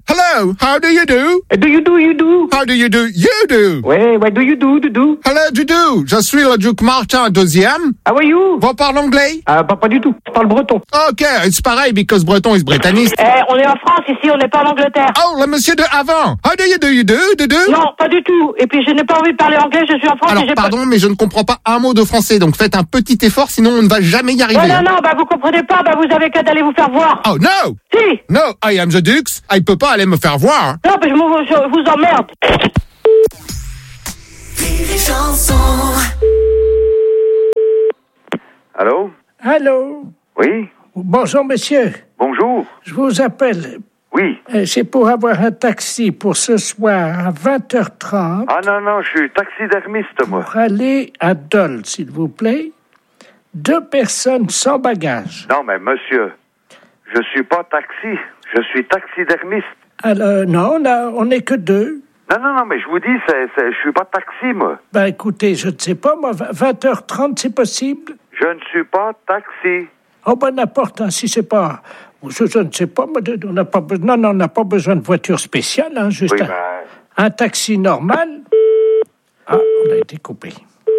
Speaker 1: Hello, how do you do?
Speaker 12: Do you do, you do?
Speaker 1: How do you do? You do.
Speaker 12: Ouais, what do you do, do do?
Speaker 1: Hello, Doudou. Je suis le duc Martin deuxième.
Speaker 12: How are you?
Speaker 1: Vous parlez anglais?
Speaker 12: Ah, pas, pas du tout. Je parle breton.
Speaker 1: Ok, c'est pareil, because breton is britannique.
Speaker 4: Eh, on est en France ici, on n'est pas en Angleterre.
Speaker 1: Oh, le monsieur de avant. How do you do, you do, Doudou?
Speaker 4: Non, pas du tout. Et puis je n'ai pas envie de parler anglais, je suis en France
Speaker 1: Alors,
Speaker 4: et j'ai
Speaker 1: pardon, mais je ne comprends pas un mot de français, donc faites un petit effort, sinon on ne va jamais y arriver.
Speaker 4: pas... Non, non, non, bah vous comprenez pas, bah vous avez qu'à d'aller vous faire voir.
Speaker 1: Oh, no!
Speaker 4: Si.
Speaker 1: No, I am the Dux. I peut pas aller me faire voir.
Speaker 4: Non, mais je, m'en- je vous emmerde.
Speaker 13: Allô?
Speaker 14: Allô?
Speaker 13: Oui?
Speaker 14: Bonjour, monsieur.
Speaker 13: Bonjour.
Speaker 14: Je vous appelle.
Speaker 13: Oui.
Speaker 14: Euh, C'est pour avoir un taxi pour ce soir à vingt heures trente
Speaker 13: Ah non, non, je suis taxidermiste, moi.
Speaker 14: pour aller à Dole, s'il vous plaît. Deux personnes sans bagage.
Speaker 13: Non, mais monsieur, je suis pas taxi, je suis taxidermiste.
Speaker 14: Alors, non, on a- on n'est que deux.
Speaker 13: Non, non, non, mais je vous dis, c'est, c'est, je suis pas taxi, moi.
Speaker 14: Ben, écoutez, je ne sais pas, moi, vingt heures trente, c'est possible?
Speaker 13: Je ne suis pas taxi.
Speaker 14: Oh, ben, n'importe, hein, si c'est pas... Je, je ne sais pas, moi, de- on n'a pas besoin... Non, non, on n'a pas besoin de voiture spéciale, hein, juste
Speaker 13: Oui,
Speaker 14: un,
Speaker 13: ben...
Speaker 14: un taxi normal. Ah, on a été coupé.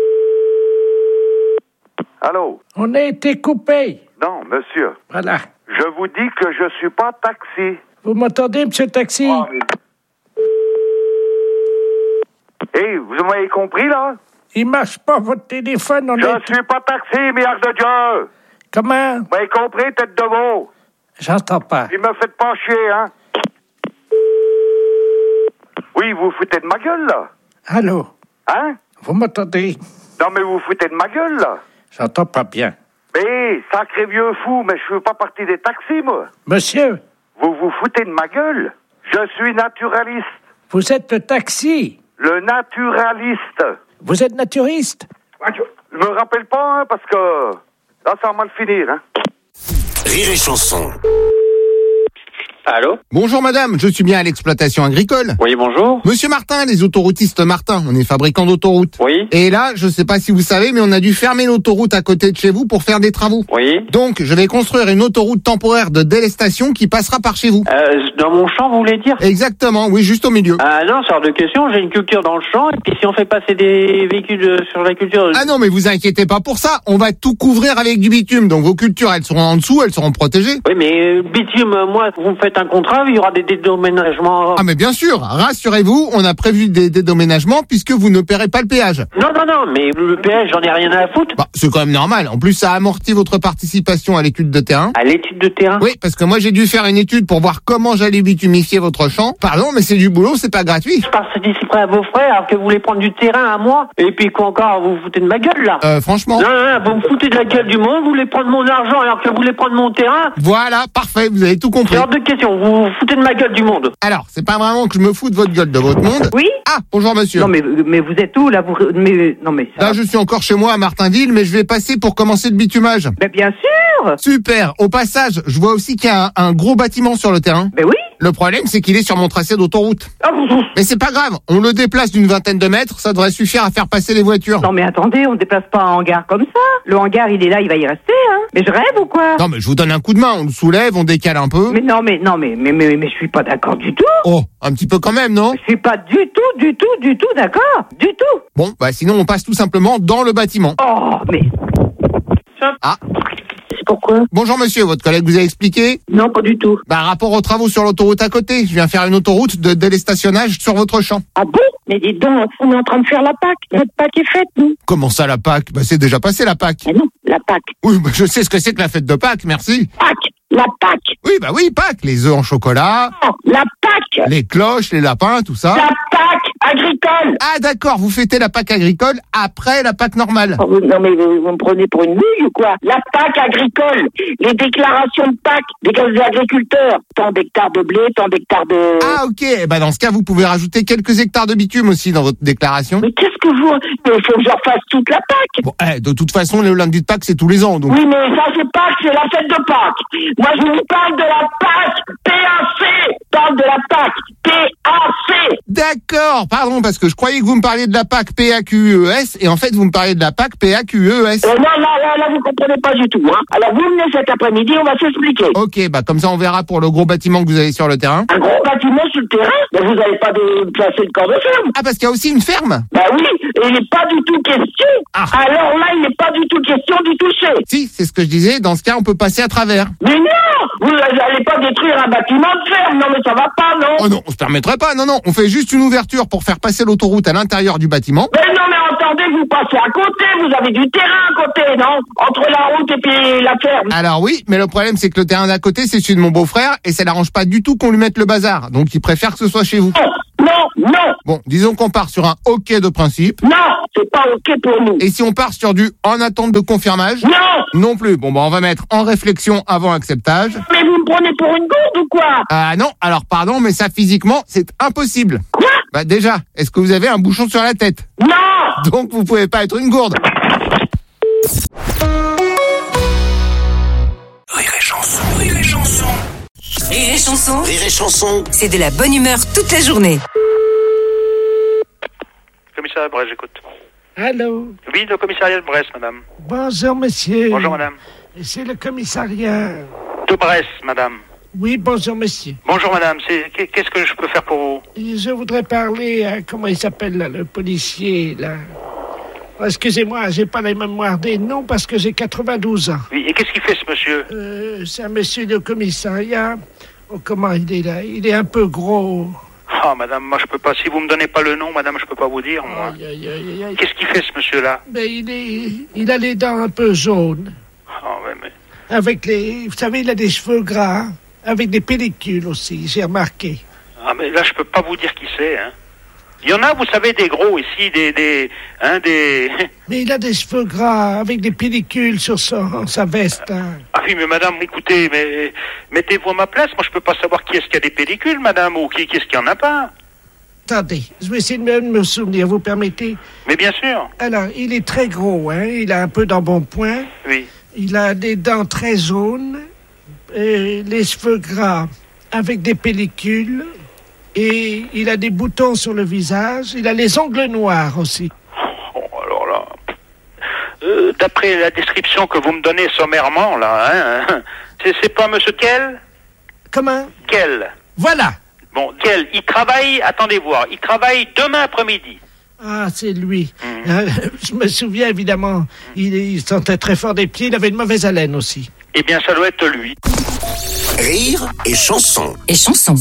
Speaker 13: Allô?
Speaker 14: On a été coupé.
Speaker 13: Non, monsieur.
Speaker 14: Voilà.
Speaker 13: Je vous dis que je suis pas taxi.
Speaker 14: Vous m'entendez, monsieur le taxi?
Speaker 13: Oh, mais... Hé, vous m'avez compris, là?
Speaker 14: Il marche pas, votre téléphone, on
Speaker 13: Je
Speaker 14: est...
Speaker 13: suis pas taxi, milliard de Dieu!
Speaker 14: Comment?
Speaker 13: Vous m'avez compris, tête de veau?
Speaker 14: J'entends pas.
Speaker 13: Il me faites pas chier, hein? Oui, vous vous foutez de ma gueule, là?
Speaker 14: Allô?
Speaker 13: Hein?
Speaker 14: Vous m'entendez?
Speaker 13: Non, mais vous vous foutez de ma gueule, là?
Speaker 14: J'entends pas bien.
Speaker 13: Mais, sacré vieux fou, mais je fais pas partie des taxis, moi.
Speaker 14: Monsieur,
Speaker 13: Vous vous foutez de ma gueule? Je suis naturaliste.
Speaker 14: vous êtes le taxi.
Speaker 13: Le naturaliste.
Speaker 14: Vous êtes naturiste.
Speaker 13: Je me rappelle pas, hein, parce que... Là, ça va mal finir, hein.
Speaker 5: Rire et chanson.
Speaker 1: Allô? Bonjour madame, je suis bien à l'exploitation agricole.
Speaker 15: Oui, bonjour.
Speaker 1: Monsieur Martin, les autoroutistes Martin, on est fabricant d'autoroutes.
Speaker 15: Oui.
Speaker 1: Et là, je sais pas si vous savez, mais on a dû fermer l'autoroute à côté de chez vous pour faire des travaux.
Speaker 15: Oui.
Speaker 1: Donc, je vais construire une autoroute temporaire de délestation qui passera par chez vous.
Speaker 15: Euh, dans mon champ, vous voulez dire?
Speaker 1: Exactement, oui, juste au milieu.
Speaker 15: Ah non, c'est hors de question, j'ai une culture dans le champ, et puis si on fait passer des véhicules euh, sur la culture...
Speaker 1: Ah non, mais vous inquiétez pas pour ça, on va tout couvrir avec du bitume, donc vos cultures, elles seront en dessous, elles seront protégées.
Speaker 15: Oui, mais euh, bitume, euh, moi, vous me faites un contrat, il y aura des dédommagements...
Speaker 1: Ah mais bien sûr, rassurez-vous, on a prévu des dédommagements puisque vous ne paierez pas le péage.
Speaker 15: Non, non, non, mais le péage, j'en ai rien à foutre.
Speaker 1: Bah, c'est quand même normal. En plus, ça amortit votre participation à l'étude de terrain.
Speaker 15: À l'étude de terrain?
Speaker 1: Oui, parce que moi, j'ai dû faire une étude pour voir comment j'allais bitumifier votre champ. Pardon, mais c'est du boulot, c'est pas gratuit.
Speaker 15: Je participe à vos frais alors que vous voulez prendre du terrain à moi. Et puis quoi encore, vous vous foutez de ma gueule, là?
Speaker 1: Euh, franchement.
Speaker 15: Non, non, non, vous me foutez de la gueule du monde, vous voulez prendre mon argent alors que vous voulez prendre mon terrain?
Speaker 1: Voilà, parfait, vous avez tout compris.
Speaker 15: C'est hors de question, vous vous foutez de ma gueule du monde.
Speaker 1: Alors, c'est pas vraiment que je me fous de votre gueule, de votre monde.
Speaker 8: Oui.
Speaker 1: Ah, bonjour monsieur.
Speaker 8: Non mais mais vous êtes où là vous mais non mais ça
Speaker 1: Là, je suis encore chez moi à Martinville, mais je vais passer pour commencer le bitumage.
Speaker 8: Mais bien sûr.
Speaker 1: Super. Au passage, je vois aussi qu'il y a un, un gros bâtiment sur le terrain.
Speaker 8: Mais oui.
Speaker 1: Le problème, c'est qu'il est sur mon tracé d'autoroute.
Speaker 8: Oh,
Speaker 1: Mais c'est pas grave, on le déplace d'une vingtaine de mètres, ça devrait suffire à faire passer les voitures.
Speaker 8: non mais attendez, on déplace pas un hangar comme ça. Le hangar il est là, il va y rester hein. Mais je rêve ou quoi?
Speaker 1: Non mais je vous donne un coup de main, on le soulève, on décale un peu.
Speaker 8: Mais non mais non mais mais mais, mais je suis pas d'accord du tout.
Speaker 1: Oh, un petit peu quand même, non?
Speaker 8: Je suis pas du tout du tout du tout d'accord. Du tout.
Speaker 1: Bon, bah sinon on passe tout simplement dans le bâtiment.
Speaker 8: Oh mais
Speaker 1: Ah.
Speaker 8: c'est pourquoi?
Speaker 1: Bonjour monsieur, votre collègue vous a expliqué?
Speaker 8: Non pas du tout.
Speaker 1: Bah rapport aux travaux sur l'autoroute à côté, je viens faire une autoroute de délestationnage sur votre champ.
Speaker 4: Ah bon? Mais dis donc, on est en train de faire la Pâque. Notre Pâque est faite, nous.
Speaker 1: Comment ça la Pâque? Bah c'est déjà passé la Pâque.
Speaker 4: Mais non, la Pâque.
Speaker 1: Oui, bah je sais ce que c'est que la fête de Pâques, merci.
Speaker 4: Pâque. La Pâque.
Speaker 1: Oui, bah oui, Pâques, les œufs en chocolat,
Speaker 4: Oh, la Pâque.
Speaker 1: les cloches, les lapins, tout ça.
Speaker 4: La Pâque agricole.
Speaker 1: Ah d'accord, vous fêtez la Pâque agricole après la Pâque normale.
Speaker 4: Oh, vous- non mais vous, vous me prenez pour une bouille ou quoi? La Pâque agricole. Les déclarations de Pâque des des agriculteurs. Tant d'hectares de blé, tant d'hectares de...
Speaker 1: Ah ok, eh ben dans ce cas vous pouvez rajouter quelques hectares de bitume aussi dans votre déclaration.
Speaker 4: Mais qu'est-ce que vous... Il faut que je refasse toute la Pâque.
Speaker 1: Bon, eh, de toute façon le lundi de Pâques c'est tous les ans donc.
Speaker 4: Oui, mais ça c'est Pâques, c'est la fête de Pâques. Moi je vous parle de la Pâque P A C. parle de la P A C. P A C.
Speaker 1: D'accord, pardon, parce que je croyais que vous me parliez de la P A C P A Q U E S, et en fait, vous me parliez de la P A C P A Q U E S.
Speaker 4: Euh, non, là, là, là, vous comprenez pas du tout, hein. Alors, vous venez cet après-midi, on va s'expliquer.
Speaker 1: Ok, bah comme ça, on verra pour le gros bâtiment que vous avez sur le terrain.
Speaker 4: Un gros bâtiment sur le terrain? Mais vous n'avez pas de placer le corps de ferme.
Speaker 1: Ah, parce qu'il y a aussi une ferme?
Speaker 4: Bah oui, et il n'est pas du tout question. Ah. Alors là, il n'est pas du tout question d'y toucher.
Speaker 1: Si, c'est ce que je disais, dans ce cas, on peut passer à travers.
Speaker 4: Mais non! Vous n'allez pas détruire un bâtiment de ferme, non mais ça va pas, non?
Speaker 1: Oh non, on se permettrait pas, non, non, on fait juste une ouverture pour faire passer l'autoroute à l'intérieur du bâtiment.
Speaker 4: Mais non, mais attendez, vous passez à côté, vous avez du terrain à côté, non? Entre la route et puis la ferme.
Speaker 1: Alors oui, mais le problème c'est que le terrain d'à côté c'est celui de mon beau-frère et ça n'arrange pas du tout qu'on lui mette le bazar, donc il préfère que ce soit chez vous.
Speaker 4: Non, non, non.
Speaker 1: Bon, disons qu'on part sur un OK de principe.
Speaker 4: Non, c'est pas OK pour nous.
Speaker 1: Et si on part sur du en attente de confirmage?
Speaker 4: Non.
Speaker 1: Non plus. Bon, bah on va mettre en réflexion avant acceptage.
Speaker 4: Mais vous me prenez pour une gourde ou quoi?
Speaker 1: Ah non, alors pardon, mais ça physiquement c'est impossible.
Speaker 4: Quoi?
Speaker 1: Bah déjà, est-ce que vous avez un bouchon sur la tête?
Speaker 4: Non.
Speaker 1: Donc vous pouvez pas être une gourde.
Speaker 5: Rire et chanson, rire et chanson.
Speaker 16: Rire et chanson.
Speaker 5: Rire et chanson.
Speaker 16: C'est de la bonne humeur toute la journée.
Speaker 3: Commissariat de Brest, j'écoute.
Speaker 14: Allô?
Speaker 3: Oui, le commissariat de Brest, madame.
Speaker 14: Bonjour, monsieur.
Speaker 3: Bonjour, madame.
Speaker 14: C'est le commissariat.
Speaker 3: De Brest, madame.
Speaker 14: Oui, bonjour, monsieur.
Speaker 3: Bonjour, madame. C'est... Qu'est-ce que je peux faire pour vous?
Speaker 14: Je voudrais parler à... Comment il s'appelle, là, le policier, là? Oh, excusez-moi, j'ai pas la mémoire des noms parce que j'ai quatre-vingt-douze ans.
Speaker 3: Oui, et qu'est-ce qu'il fait, ce monsieur?
Speaker 14: Euh, c'est un monsieur de commissariat. Oh, comment il est, là? Il est un peu gros.
Speaker 3: Ah, madame, moi, je peux pas... Si vous me donnez pas le nom, madame, je peux pas vous dire, moi.
Speaker 14: Aïe, aïe, aïe, aïe.
Speaker 3: Qu'est-ce qu'il fait, ce monsieur-là?
Speaker 14: Ben, il est... Il a les dents un peu jaunes.
Speaker 3: Ah, ouais, mais...
Speaker 14: Avec les... Vous savez, il a des cheveux gras. Avec des pellicules aussi, j'ai remarqué.
Speaker 3: Ah, mais là, je peux pas vous dire qui c'est, hein. Il y en a, vous savez, des gros ici, des... des hein, des...
Speaker 14: Mais il a des cheveux gras, avec des pellicules sur son, sa veste. Hein.
Speaker 3: Ah oui, mais madame, écoutez, mais mettez-vous à ma place. Moi, je peux pas savoir qui est-ce qui a des pellicules, madame, ou qui, qui est-ce qui en a pas.
Speaker 14: Attendez, je vais essayer de me, me souvenir, vous permettez?
Speaker 3: Mais bien sûr.
Speaker 14: Alors, il est très gros, hein. Il a un peu d'embonpoint.
Speaker 3: Oui.
Speaker 14: Il a des dents très jaunes, et les cheveux gras, avec des pellicules. Et il a des boutons sur le visage. Il a les ongles noirs aussi.
Speaker 3: Oh, alors là... Euh, d'après la description que vous me donnez sommairement, là, hein, c'est, c'est pas monsieur Kell?
Speaker 14: Comment?
Speaker 3: Kell.
Speaker 14: Voilà.
Speaker 3: Bon, Kell, il travaille, attendez voir, il travaille demain après-midi.
Speaker 14: Ah, c'est lui.
Speaker 3: Mmh.
Speaker 14: Euh, je me souviens, évidemment, il, il sentait très fort des pieds. Il avait une mauvaise haleine aussi.
Speaker 3: Eh bien, ça doit être lui.
Speaker 5: Rire et chanson.
Speaker 16: Et chanson.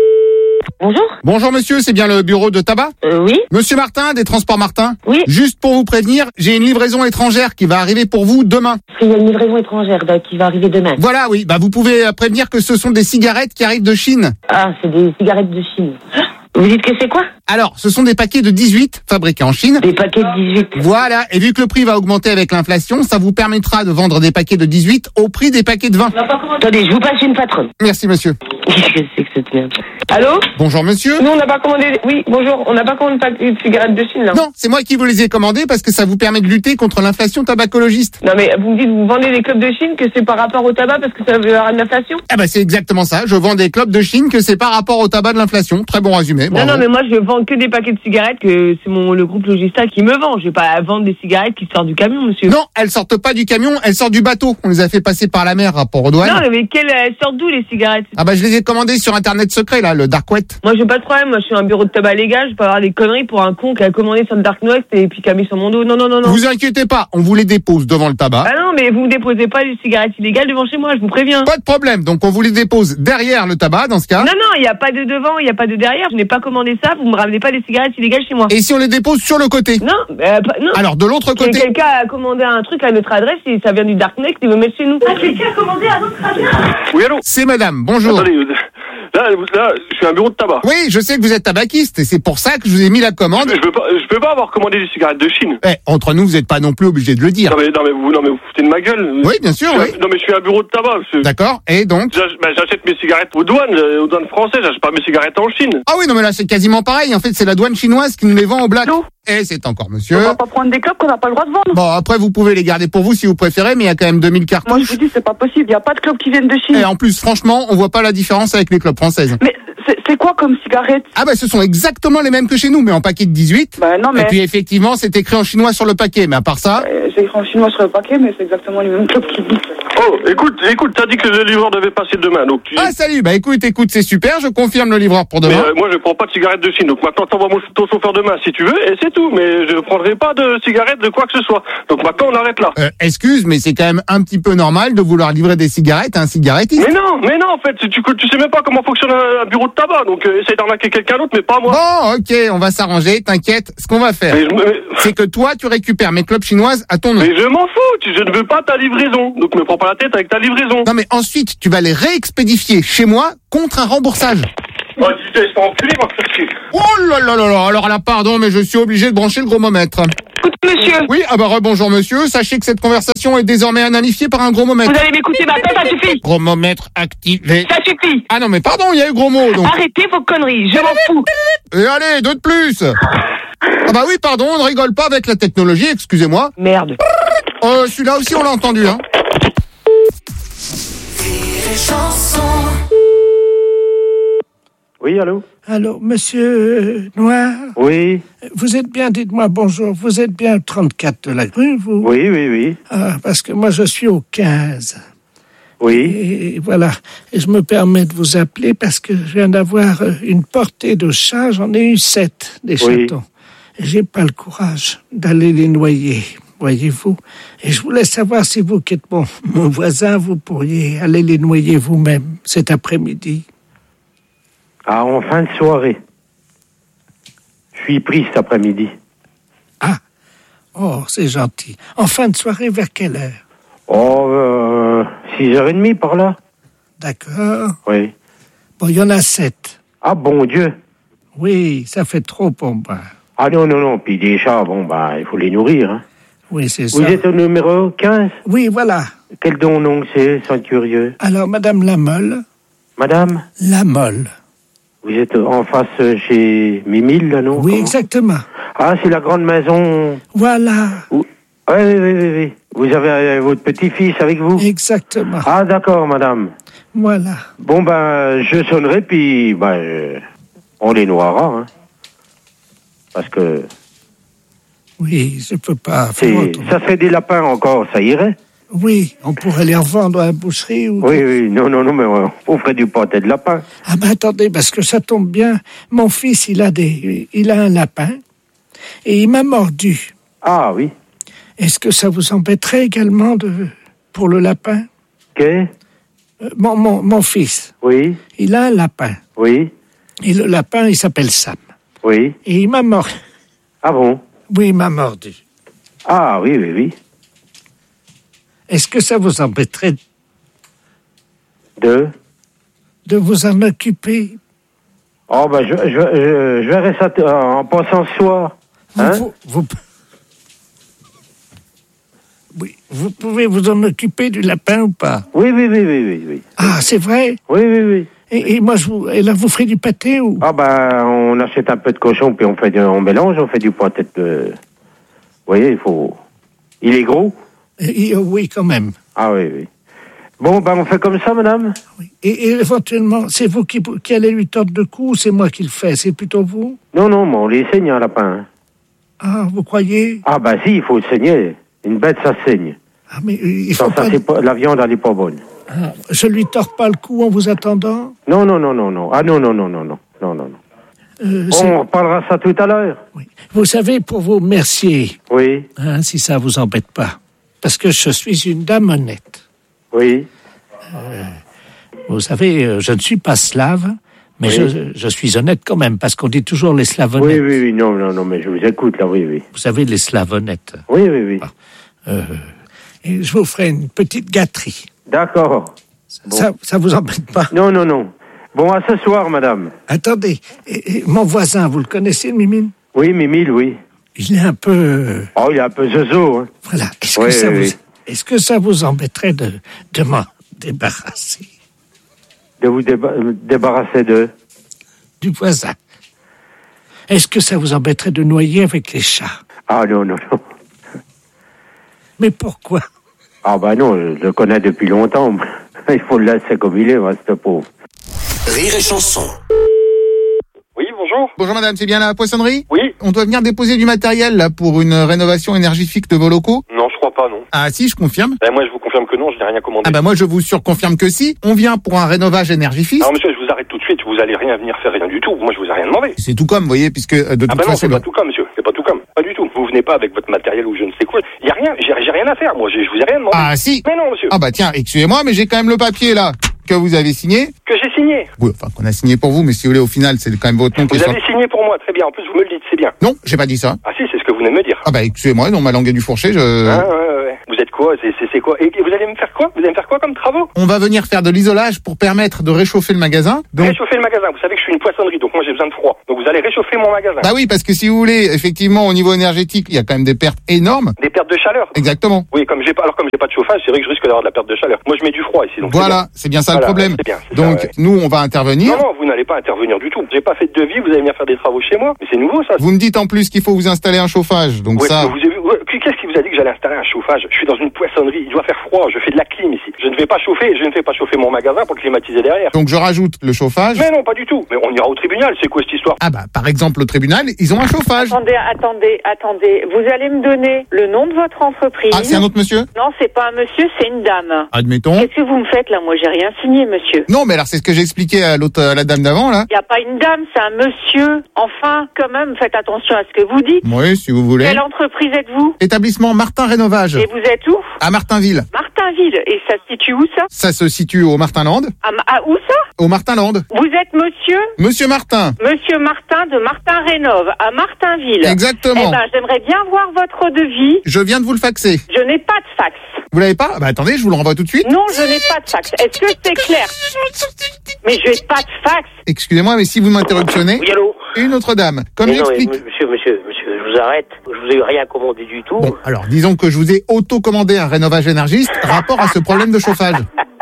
Speaker 2: Bonjour.
Speaker 1: Bonjour monsieur, c'est bien le bureau de tabac?
Speaker 2: Euh, oui.
Speaker 1: Monsieur Martin, des Transports Martin?
Speaker 2: Oui.
Speaker 1: Juste pour vous prévenir, j'ai une livraison étrangère qui va arriver pour vous demain.
Speaker 2: Il y a une livraison étrangère donc, qui va arriver demain.
Speaker 1: Voilà, oui. Bah, vous pouvez euh, prévenir que ce sont des cigarettes qui arrivent de Chine.
Speaker 2: Ah, c'est des cigarettes de Chine. Vous dites que c'est quoi?
Speaker 1: Alors, ce sont des paquets de dix-huit fabriqués en Chine.
Speaker 2: Des paquets de dix-huit.
Speaker 1: Voilà, et vu que le prix va augmenter avec l'inflation, ça vous permettra de vendre des paquets de dix-huit au prix des paquets de vingt.
Speaker 2: Attendez, je vous passe une patronne.
Speaker 1: Merci monsieur.
Speaker 2: Qu'est-ce que c'est que cette merde? Allô?
Speaker 1: Bonjour monsieur.
Speaker 17: Nous, on n'a pas commandé... Oui, bonjour. On n'a pas commandé de paquets de cigarettes de Chine, là.
Speaker 1: Non, c'est moi qui vous les ai commandés parce que ça vous permet de lutter contre l'inflation tabacologiste.
Speaker 17: Non, mais vous me dites, vous vendez des clubs de Chine, que c'est par rapport au tabac parce que ça veut avoir de l'inflation?
Speaker 1: Ah bah c'est exactement ça. Je vends des clubs de Chine que c'est par rapport au tabac de l'inflation. Très bon résumé.
Speaker 17: Non,
Speaker 1: Bravo.
Speaker 17: non, mais moi, je vends que des paquets de cigarettes, que c'est mon le groupe Logista qui me vend. Je vais pas vendre des cigarettes qui sortent du camion, monsieur.
Speaker 1: Non, elles sortent pas du camion, elles sortent du bateau. On les a fait passer par la mer, rapport aux douanes.
Speaker 17: Non, mais quelles elles sortent d'où, les cigarettes?
Speaker 1: Ah bah je les ai commandées sur internet secret là, le dark web.
Speaker 17: Moi, j'ai pas de problème. Moi, je suis un bureau de tabac légal. Je peux avoir des conneries pour un con qui a commandé sur le dark web et puis qui a mis sur mon dos. Non, non, non, non.
Speaker 1: Vous inquiétez pas, on vous les dépose devant le tabac.
Speaker 17: Ah non, mais vous me déposez pas des cigarettes illégales devant chez moi, je vous préviens.
Speaker 1: Pas de problème, donc on vous les dépose derrière le tabac dans ce cas.
Speaker 17: Non, non, il y a pas de devant, il y a pas de derrière. Je n'ai pas commandé ça. Vous me ramenez pas des cigarettes illégales chez moi.
Speaker 1: Et si on les dépose sur le côté?
Speaker 17: Non, euh, pas, non.
Speaker 1: Alors de l'autre côté.
Speaker 17: Quelqu'un a commandé un truc à notre adresse et ça vient du darknet, il veut mettre chez nous.
Speaker 2: Ah, quelqu'un a commandé à notre adresse?
Speaker 18: Oui, allô?
Speaker 1: C'est madame, bonjour.
Speaker 18: Attendez, là, là, je suis un bureau de tabac.
Speaker 1: Oui, je sais que vous êtes tabaquiste et c'est pour ça que je vous ai mis la commande.
Speaker 18: Je peux pas, je peux pas avoir commandé des cigarettes de Chine.
Speaker 1: Eh, entre nous, vous n'êtes pas non plus obligé de le dire.
Speaker 18: Non mais, non mais vous, non mais vous foutez de ma gueule.
Speaker 1: Oui, bien sûr,
Speaker 18: je,
Speaker 1: oui.
Speaker 18: Non mais je suis un bureau de tabac. Monsieur.
Speaker 1: D'accord. Et donc?
Speaker 18: J'ach- ben, j'achète mes cigarettes aux douanes, aux douanes françaises. J'achète pas mes cigarettes en Chine.
Speaker 1: Ah oui, non mais là c'est quasiment pareil. En fait, c'est la douane chinoise qui nous les vend au black. Et c'est encore monsieur.
Speaker 2: On va pas prendre des clopes qu'on n'a pas le droit de vendre.
Speaker 1: Bon, après vous pouvez les garder pour vous si vous préférez, mais il y a quand même deux mille cartouches.
Speaker 2: Moi je vous dis c'est pas possible, il y a pas de clopes qui viennent de Chine.
Speaker 1: Et en plus, franchement, on voit pas la différence avec les clopes françaises.
Speaker 2: Mais
Speaker 19: c'est, c'est quoi comme cigarette?
Speaker 1: Ah bah ce sont exactement les mêmes que chez nous, mais en paquet de dix-huit.
Speaker 19: Bah non, mais...
Speaker 1: Et puis effectivement, c'est écrit en chinois sur le paquet, mais à part ça...
Speaker 19: Euh, c'est écrit en chinois sur le paquet, mais c'est exactement les mêmes clubs qui disent.
Speaker 18: Oh, écoute, écoute, t'as dit que le livreur devait passer demain, donc tu...
Speaker 1: Ah salut, bah écoute, écoute, c'est super, je confirme le livreur pour demain.
Speaker 18: Mais euh, moi, je prends pas de cigarette de Chine, donc maintenant, t'envoies mon, ton chauffeur demain si tu veux, et c'est tout, mais je prendrai pas de cigarette de quoi que ce soit. Donc maintenant, on arrête là.
Speaker 1: Euh, excuse, mais c'est quand même un petit peu normal de vouloir livrer des cigarettes à un cigarettiste.
Speaker 18: Mais non, mais non, en fait, tu, tu sais même pas comment fonctionne un, un bureau de tabac, donc euh, essaye d'arnaquer quelqu'un d'autre, mais pas moi.
Speaker 1: Bon, ok, on va s'arranger, t'inquiète. Ce qu'on va faire,
Speaker 18: Mais je me-
Speaker 1: c'est que toi, tu récupères mes clopes chinoises à ton nom.
Speaker 18: Mais je m'en fous, tu- je ne veux pas ta livraison, donc me prends pas la tête avec ta livraison.
Speaker 1: Non mais ensuite, tu vas les réexpédifier chez moi contre un remboursage.
Speaker 18: Oh, dis, t'es enculé, va te faire chier.
Speaker 1: Oh là là là là, alors là, pardon, mais je suis obligé de brancher le gromomètre.
Speaker 19: Monsieur.
Speaker 1: Oui, ah bah rebonjour monsieur, sachez que cette conversation est désormais analysifiée par un gromomètre.
Speaker 19: Vous allez m'écouter maintenant, ça suffit.
Speaker 1: Gromomètre activé.
Speaker 19: Ça suffit.
Speaker 1: Ah non mais pardon, il y a eu gros mot donc.
Speaker 19: Arrêtez vos conneries, je m'en fous.
Speaker 1: Et allez, deux de plus. Ah bah oui, pardon, on ne rigole pas avec la technologie, excusez-moi.
Speaker 19: Merde.
Speaker 1: Euh, celui-là aussi on l'a entendu, hein.
Speaker 20: Oui, allô?
Speaker 14: Allô, monsieur Noir?
Speaker 20: Oui.
Speaker 14: Vous êtes bien, dites-moi bonjour, vous êtes bien au trente-quatre de la rue, vous?
Speaker 20: Oui, oui, oui.
Speaker 14: Ah, parce que moi je suis au quinze.
Speaker 20: Oui.
Speaker 14: Et voilà, et je me permets de vous appeler parce que je viens d'avoir euh, une portée de chats, j'en ai eu sept, des
Speaker 20: Oui.
Speaker 14: chatons. Et j'ai pas le courage d'aller les noyer, voyez-vous. Et je voulais savoir si vous, qui êtes mon, mon voisin, vous pourriez aller les noyer vous-même cet après-midi.
Speaker 20: Ah, en fin de soirée. Je suis pris cet après-midi.
Speaker 14: Oh, c'est gentil. En fin de soirée, vers quelle heure?
Speaker 20: Oh, euh, six heures trente par là.
Speaker 14: D'accord.
Speaker 20: Oui.
Speaker 14: Bon, il y en a sept.
Speaker 20: Ah, bon Dieu.
Speaker 14: Oui, ça fait trop pour moi.
Speaker 20: Ah non, non, non. Puis des chats, bon, bah, il faut les nourrir. Hein.
Speaker 14: Oui, c'est
Speaker 20: Vous
Speaker 14: ça.
Speaker 20: êtes au numéro quinze?
Speaker 14: Oui, voilà.
Speaker 20: Quel don donc c'est, sans être curieux?
Speaker 14: Alors, Madame Lamolle.
Speaker 20: Madame?
Speaker 14: Lamolle.
Speaker 20: Vous êtes en face euh, chez Mimile, là, non?
Speaker 14: Oui,
Speaker 20: Comment?
Speaker 14: exactement.
Speaker 20: Ah, c'est la grande maison...
Speaker 14: Voilà.
Speaker 20: Oui, oui, oui, oui, oui. Vous avez euh, votre petit-fils avec vous?
Speaker 14: Exactement.
Speaker 20: Ah, d'accord, madame.
Speaker 14: Voilà.
Speaker 20: Bon, ben, je sonnerai, puis, ben, euh, on les noiera, hein. Parce que...
Speaker 14: Oui, je peux pas
Speaker 20: c'est,
Speaker 14: faire autrement.
Speaker 20: ça serait des lapins encore, ça irait?
Speaker 14: Oui, on pourrait les revendre à la boucherie ou...
Speaker 20: Oui, oui, non, non, non, mais euh, on ferait du pâté de lapin.
Speaker 14: Ah ben attendez, parce que ça tombe bien. Mon fils, il a des, il a un lapin et il m'a mordu.
Speaker 20: Ah oui.
Speaker 14: Est-ce que ça vous embêterait également de, pour le lapin?
Speaker 20: Qu'est?
Speaker 14: Euh, mon, mon, mon fils.
Speaker 20: Oui.
Speaker 14: Il a un lapin.
Speaker 20: Oui.
Speaker 14: Et le lapin, il s'appelle Sam.
Speaker 20: Oui.
Speaker 14: Et il m'a mordu.
Speaker 20: Ah bon?
Speaker 14: Oui, il m'a mordu.
Speaker 20: Ah oui, oui, oui.
Speaker 14: Est-ce que ça vous embêterait
Speaker 20: De?
Speaker 14: de vous en occuper?
Speaker 20: Oh, ben, je, je, je, je verrai ça t- en passant ce soir. Hein?
Speaker 14: Vous, vous, oui, vous pouvez vous en occuper du lapin ou pas?
Speaker 20: Oui, oui, oui, oui, oui, oui.
Speaker 14: Ah, c'est vrai?
Speaker 20: Oui, oui, oui.
Speaker 14: Et, et moi, je vous, et là, vous ferez du pâté ou?
Speaker 20: Ah ben, on achète un peu de cochon, puis on fait du, on mélange, on fait du pâté de... Vous voyez, il faut... Il est gros?
Speaker 14: Et- et, oui, quand même.
Speaker 20: Ah oui, oui. Bon, ben, on fait comme ça, madame?
Speaker 14: Et, et éventuellement, c'est vous qui, qui allez lui tordre le cou ou c'est moi qui le fais? C'est plutôt vous?
Speaker 20: Non, non, mais on les saigne, un lapin.
Speaker 14: Ah, vous croyez?
Speaker 20: Ah ben si, il faut le saigner. Une bête, ça saigne.
Speaker 14: Ah, mais euh, il faut
Speaker 20: Sans ça,
Speaker 14: pas...
Speaker 20: c'est pas... la viande, elle est pas bonne.
Speaker 14: Ah, je lui tords pas le cou en vous attendant?
Speaker 20: Non, non, non, non, non. Ah non, non, non, non, non, non, non, non.
Speaker 14: Euh,
Speaker 20: Bon,
Speaker 14: c'est-
Speaker 20: on reparlera ça tout à l'heure.
Speaker 14: Vous savez, pour vos merciers,
Speaker 20: Oui,
Speaker 14: hein, si ça vous embête pas, parce que je suis une dame honnête.
Speaker 20: oui.
Speaker 14: Euh, vous savez, euh, je ne suis pas slave, mais
Speaker 20: Oui.
Speaker 14: je, je suis honnête quand même, parce qu'on dit toujours les slaves
Speaker 20: Oui,
Speaker 14: honnêtes.
Speaker 20: oui, oui, non, non, non, mais je vous écoute, là, oui, oui.
Speaker 14: Vous savez, les slaves honnêtes.
Speaker 20: Oui, oui, oui.
Speaker 14: Euh, et je vous ferai une petite gâterie.
Speaker 20: D'accord. Bon.
Speaker 14: Ça, ça vous embête pas?
Speaker 20: Non, non, non. Bon, à ce soir, madame.
Speaker 14: Attendez, et- et mon voisin, vous le connaissez, Mimine?
Speaker 20: Oui, Mimile, oui.
Speaker 14: Il est un peu... euh,
Speaker 20: Oh, il est un peu zozo, hein.
Speaker 14: Voilà. Est-ce
Speaker 20: Oui,
Speaker 14: que, ça
Speaker 20: oui,
Speaker 14: vous,
Speaker 20: oui.
Speaker 14: est-ce que ça vous embêterait de, de m'en débarrasser
Speaker 20: De vous déba- débarrasser de...
Speaker 14: du voisin? Est-ce que ça vous embêterait de noyer avec les chats?
Speaker 20: Ah, non, non, non.
Speaker 14: Mais pourquoi?
Speaker 20: Ah, bah non, je le connais depuis longtemps. Il faut le laisser comme il est, moi, ce pauvre.
Speaker 5: Rire et chanson.
Speaker 18: bonjour.
Speaker 1: Bonjour madame, c'est bien la poissonnerie?
Speaker 18: Oui.
Speaker 1: On doit venir déposer du matériel là pour une rénovation énergétique de vos locaux.
Speaker 18: Non, je crois pas, non.
Speaker 1: Ah si, je confirme.
Speaker 18: Ben, moi, je vous confirme que non, je n'ai rien commandé.
Speaker 1: Ah bah moi je vous surconfirme que si. On vient pour un rénovage énergétique.
Speaker 18: Alors monsieur, je vous arrête tout de suite, vous allez rien venir faire, rien du tout. Moi, je vous ai rien demandé.
Speaker 1: C'est tout comme, vous voyez, puisque euh, de
Speaker 18: Ah
Speaker 1: toute
Speaker 18: bah non,
Speaker 1: façon...
Speaker 18: c'est pas tout comme, monsieur. C'est pas tout comme. Pas du tout. Vous venez pas avec votre matériel ou je ne sais quoi. Il y a rien, j'ai j'ai rien à faire. Moi, j'ai- je vous ai rien demandé.
Speaker 1: Ah si.
Speaker 18: Mais non, monsieur.
Speaker 1: Ah bah tiens, excusez-moi, mais j'ai quand même le papier là que vous avez signé.
Speaker 18: Que j'ai signé.
Speaker 1: Oui, enfin qu'on a signé pour vous, mais si vous voulez, au final, c'est quand même votre nom qui
Speaker 18: Vous
Speaker 1: est
Speaker 18: avez
Speaker 1: sur-
Speaker 18: signé pour moi, très bien. En plus, vous me le dites, c'est bien.
Speaker 1: Non, j'ai pas dit ça.
Speaker 18: Ah si, c'est ce que vous venez de me dire.
Speaker 1: Ah bah excusez-moi, non, ma langue est du fourché, je...
Speaker 18: Ah, ouais, ouais, ouais. Vous êtes quoi? C'est c'est- c'est quoi? Et, et vous allez me faire quoi? Vous allez me faire quoi comme travaux?
Speaker 1: On va venir faire de l'isolage pour permettre de réchauffer le magasin. Donc...
Speaker 18: Réchauffer le magasin. Vous savez que je suis une poissonnerie, donc moi j'ai besoin de froid. Donc vous allez réchauffer mon magasin.
Speaker 1: Bah oui, parce que si vous voulez, effectivement, au niveau énergétique, il y a quand même des pertes énormes.
Speaker 18: Des pertes de chaleur.
Speaker 1: Exactement.
Speaker 18: Oui, comme j'ai pas, alors comme j'ai pas de chauffage, c'est vrai que je risque d'avoir de la perte de chaleur. Moi je mets du froid ici, donc.
Speaker 1: Voilà, c'est bien ça le
Speaker 18: Voilà,
Speaker 1: problème.
Speaker 18: c'est bien, c'est
Speaker 1: Donc
Speaker 18: ça, ouais.
Speaker 1: nous, on va intervenir.
Speaker 18: Non, non, vous n'allez pas intervenir du tout. J'ai pas fait de devis, vous allez venir faire des travaux chez moi. Mais c'est nouveau ça.
Speaker 1: Vous me dites en plus qu'il faut vous installer un chauffage, donc
Speaker 18: Ouais,
Speaker 1: ça...
Speaker 18: vous avez- ouais, qu'est-ce qui vous a dit que j'allais installer un chauffage? Je suis dans une poissonnerie, il doit faire froid, je fais de la clim ici. Je ne vais pas chauffer, je ne fais pas chauffer mon magasin pour climatiser derrière.
Speaker 1: Donc je rajoute le chauffage.
Speaker 18: Mais non, pas du tout. Mais on ira au tribunal, c'est quoi cette histoire?
Speaker 1: Ah bah par exemple au tribunal, ils ont un chauffage.
Speaker 2: Attendez, attendez, attendez. Vous allez me donner le nom de votre entreprise.
Speaker 1: Ah, c'est un autre monsieur?
Speaker 2: Non, c'est pas un monsieur, c'est une dame.
Speaker 1: Admettons.
Speaker 2: Qu'est-ce que vous me faites là? Moi, j'ai rien signé, monsieur.
Speaker 1: Non, mais alors c'est ce que j'ai expliqué à l'autre, à la dame d'avant là.
Speaker 2: Il n'y a pas une dame, c'est un monsieur. Enfin, quand même, faites attention à ce que vous dites.
Speaker 1: Oui, si vous voulez.
Speaker 2: Quelle entreprise êtes-vous?
Speaker 1: Établissement Martin Rénovage.
Speaker 2: Et vous êtes où?
Speaker 1: À Martinville.
Speaker 2: Martinville. Et ça se situe où, ça?
Speaker 1: Ça se situe au Martinland.
Speaker 2: À, Ma- à où ça?
Speaker 1: Au Martinland.
Speaker 2: Vous êtes monsieur?
Speaker 1: Monsieur Martin.
Speaker 2: Monsieur Martin de Martin Rénove, à Martinville.
Speaker 1: Exactement.
Speaker 2: Eh ben, j'aimerais bien voir votre devis.
Speaker 1: Je viens de vous le faxer.
Speaker 2: Je n'ai pas de fax.
Speaker 1: Vous l'avez pas? Bah attendez, je vous le renvoie tout de suite.
Speaker 2: Non, je n'ai pas de fax. Est-ce que c'est clair? Mais je n'ai pas de fax.
Speaker 1: Excusez-moi, mais si vous m'interruptionnez.
Speaker 21: Oui, allô?
Speaker 1: Une autre dame. Comme
Speaker 21: Mais non, mais
Speaker 1: j'explique.
Speaker 21: monsieur, monsieur, monsieur, je vous arrête. Je vous ai rien commandé du tout.
Speaker 1: Bon, alors disons que je vous ai auto-commandé un rénovage énergiste rapport à ce problème de chauffage.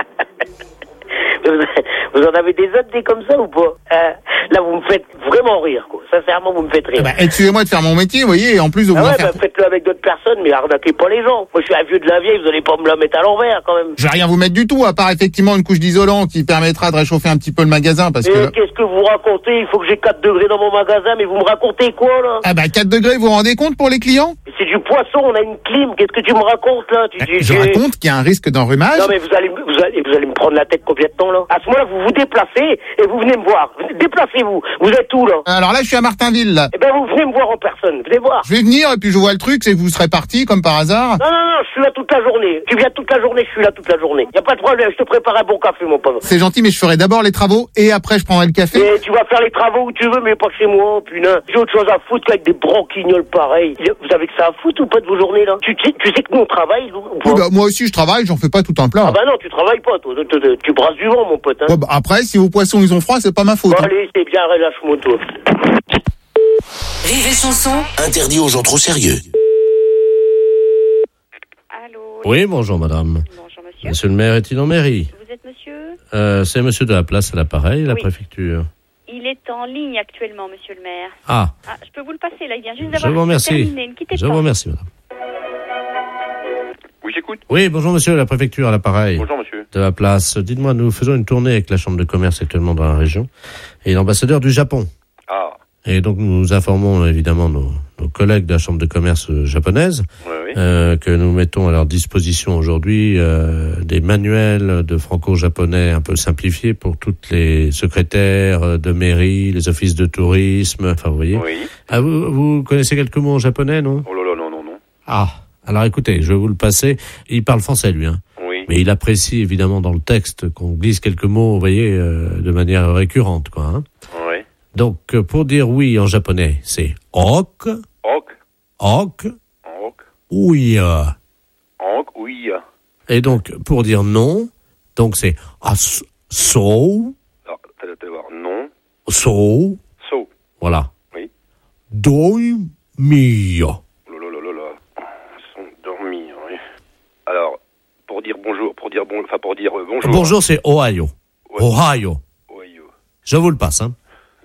Speaker 21: Vous en avez des autres des comme ça ou pas? Hein? Là, vous me faites vraiment rire, quoi. Sincèrement, vous me faites rire.
Speaker 1: Bah, excusez-moi de faire mon métier, vous voyez, et en plus de vous
Speaker 21: Ah
Speaker 1: en
Speaker 21: ouais,
Speaker 1: faire...
Speaker 21: bah, faites-le avec d'autres personnes, mais arnaquez pas les gens. Moi, je suis un vieux de la vieille, vous allez pas me la mettre à l'envers, quand même.
Speaker 1: Je vais rien vous mettre du tout, à part effectivement une couche d'isolant qui permettra de réchauffer un petit peu le magasin, parce
Speaker 21: Mais
Speaker 1: que...
Speaker 21: qu'est-ce que vous racontez? Il faut que j'ai quatre degrés dans mon magasin, mais vous me racontez quoi, là?
Speaker 1: Ah bah quatre degrés, vous vous rendez compte pour les clients?
Speaker 21: C'est du poisson, on a une clim. Qu'est-ce que tu me racontes, là? Tu, tu-
Speaker 1: Je
Speaker 21: tu-
Speaker 1: raconte qu'il y a un risque d'enrhumage.
Speaker 21: Non, mais vous allez, vous allez, vous allez me prendre la tête complètement, là. À ce moment-là, vous vous déplacez et vous venez me voir. Déplacez-vous. Vous êtes où, là?
Speaker 1: Alors là, je suis à Martinville, là.
Speaker 21: Eh ben, vous venez me voir en personne. Venez voir.
Speaker 1: Je vais venir, et puis je vois le truc, c'est que vous serez parti, comme par hasard.
Speaker 21: Non, non, non, je suis là toute la journée. Tu viens toute la journée, je suis là toute la journée. Y a pas de problème, je te prépare un bon café, mon pauvre.
Speaker 1: C'est gentil, mais je ferai d'abord les travaux, et après je prendrai le café.
Speaker 21: Et tu vas faire les travaux où tu veux, mais pas chez moi, putain. J'ai autre chose à foutre qu'avec des branquignoles pareils. Vous avez que ça à foutre ou pas de vos journées, là? Tu, tu, tu sais que nous, on travaille, nous, ou pas?
Speaker 1: Oui, bah, moi aussi, je travaille, j'en fais pas tout un plat.
Speaker 21: Ah bah non, tu travailles pas, toi. Tu, tu- tu brasses du vent, mon pote, hein.
Speaker 1: Ouais, bah, après, si vos poissons, ils ont froid, c'est pas ma faute.
Speaker 21: Bon,
Speaker 1: hein.
Speaker 21: allez, c'est bien, relâche-moi, toi.
Speaker 16: Rire et chanson.
Speaker 5: Interdit aux gens trop sérieux.
Speaker 6: Oui, bonjour madame.
Speaker 2: Bonjour monsieur.
Speaker 6: Monsieur le maire est-il en mairie?
Speaker 2: Vous êtes monsieur?
Speaker 6: euh, C'est monsieur de la place à l'appareil, la
Speaker 2: Oui.
Speaker 6: préfecture.
Speaker 2: Il est en ligne actuellement, monsieur le maire.
Speaker 6: Ah,
Speaker 2: Ah, je peux vous le passer là, il vient juste
Speaker 6: je
Speaker 2: d'avoir
Speaker 6: vous remercie.
Speaker 2: terminé. Ne quittez
Speaker 6: Je
Speaker 2: pas.
Speaker 6: vous remercie madame.
Speaker 18: Oui, j'écoute.
Speaker 6: Oui, bonjour monsieur, la préfecture à l'appareil.
Speaker 18: Bonjour, monsieur.
Speaker 6: De la place. Dites-moi, nous faisons une tournée avec la chambre de commerce actuellement dans la région et l'ambassadeur du Japon.
Speaker 18: Ah.
Speaker 6: Et donc nous informons évidemment nos, nos collègues de la chambre de commerce euh, japonaise
Speaker 18: Ouais, oui.
Speaker 6: euh, que nous mettons à leur disposition aujourd'hui euh, des manuels de franco-japonais un peu simplifiés pour toutes les secrétaires euh, de mairie, les offices de tourisme, enfin vous voyez.
Speaker 18: Oui.
Speaker 6: Ah, vous, vous connaissez quelques mots en japonais, non?
Speaker 18: Oh là là, non, non, non.
Speaker 6: Ah, alors écoutez, je vais vous le passer. Il parle français lui, hein.
Speaker 18: Oui.
Speaker 6: Mais il apprécie évidemment dans le texte qu'on glisse quelques mots, vous voyez, euh, de manière récurrente, quoi. Hein.
Speaker 18: Ouais.
Speaker 6: Donc, euh, pour dire oui en japonais, c'est ok,
Speaker 18: Ok.
Speaker 6: ok,
Speaker 18: Ok.
Speaker 6: ouya.
Speaker 18: Ok, oui.
Speaker 6: Et donc, pour dire non, donc c'est as, so,
Speaker 18: Alors, t'allais t'allais voir. Non.
Speaker 6: so,
Speaker 18: So.
Speaker 6: voilà.
Speaker 18: Oui.
Speaker 6: Doi mio.
Speaker 18: Oh là là là là là. Ils sont dormis, oui. Alors, pour dire bonjour, pour dire bon, enfin pour dire euh, bonjour.
Speaker 6: Bonjour, c'est Ohio.
Speaker 18: Ouais.
Speaker 6: Ohio.
Speaker 18: Ohio.
Speaker 6: Je vous le passe, hein.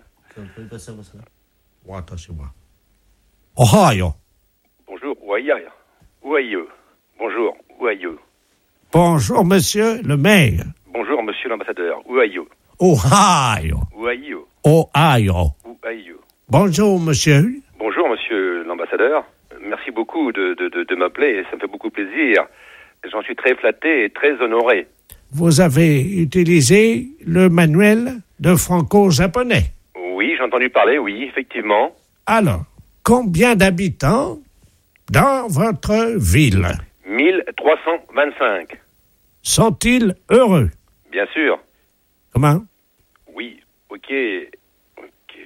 Speaker 6: Ohio.
Speaker 18: Bonjour, Ohio. Ohio. Bonjour, Ohio.
Speaker 14: Bonjour, monsieur le maire.
Speaker 18: Bonjour, monsieur l'ambassadeur. Ohio.
Speaker 14: Ohio.
Speaker 18: Ohio.
Speaker 14: Ohio.
Speaker 18: Ohio.
Speaker 14: Bonjour, monsieur.
Speaker 9: Bonjour, monsieur l'ambassadeur. Merci beaucoup de, de, de, de m'appeler, ça me fait beaucoup plaisir. J'en suis très flatté et très honoré.
Speaker 14: Vous avez utilisé le manuel de franco-japonais.
Speaker 9: Oui, j'ai entendu parler, oui, effectivement.
Speaker 14: Alors, combien d'habitants dans votre ville
Speaker 9: mille trois cent vingt-cinq.
Speaker 14: Sont-ils heureux?
Speaker 9: Bien sûr.
Speaker 14: Comment?
Speaker 9: Oui, ok. Ok.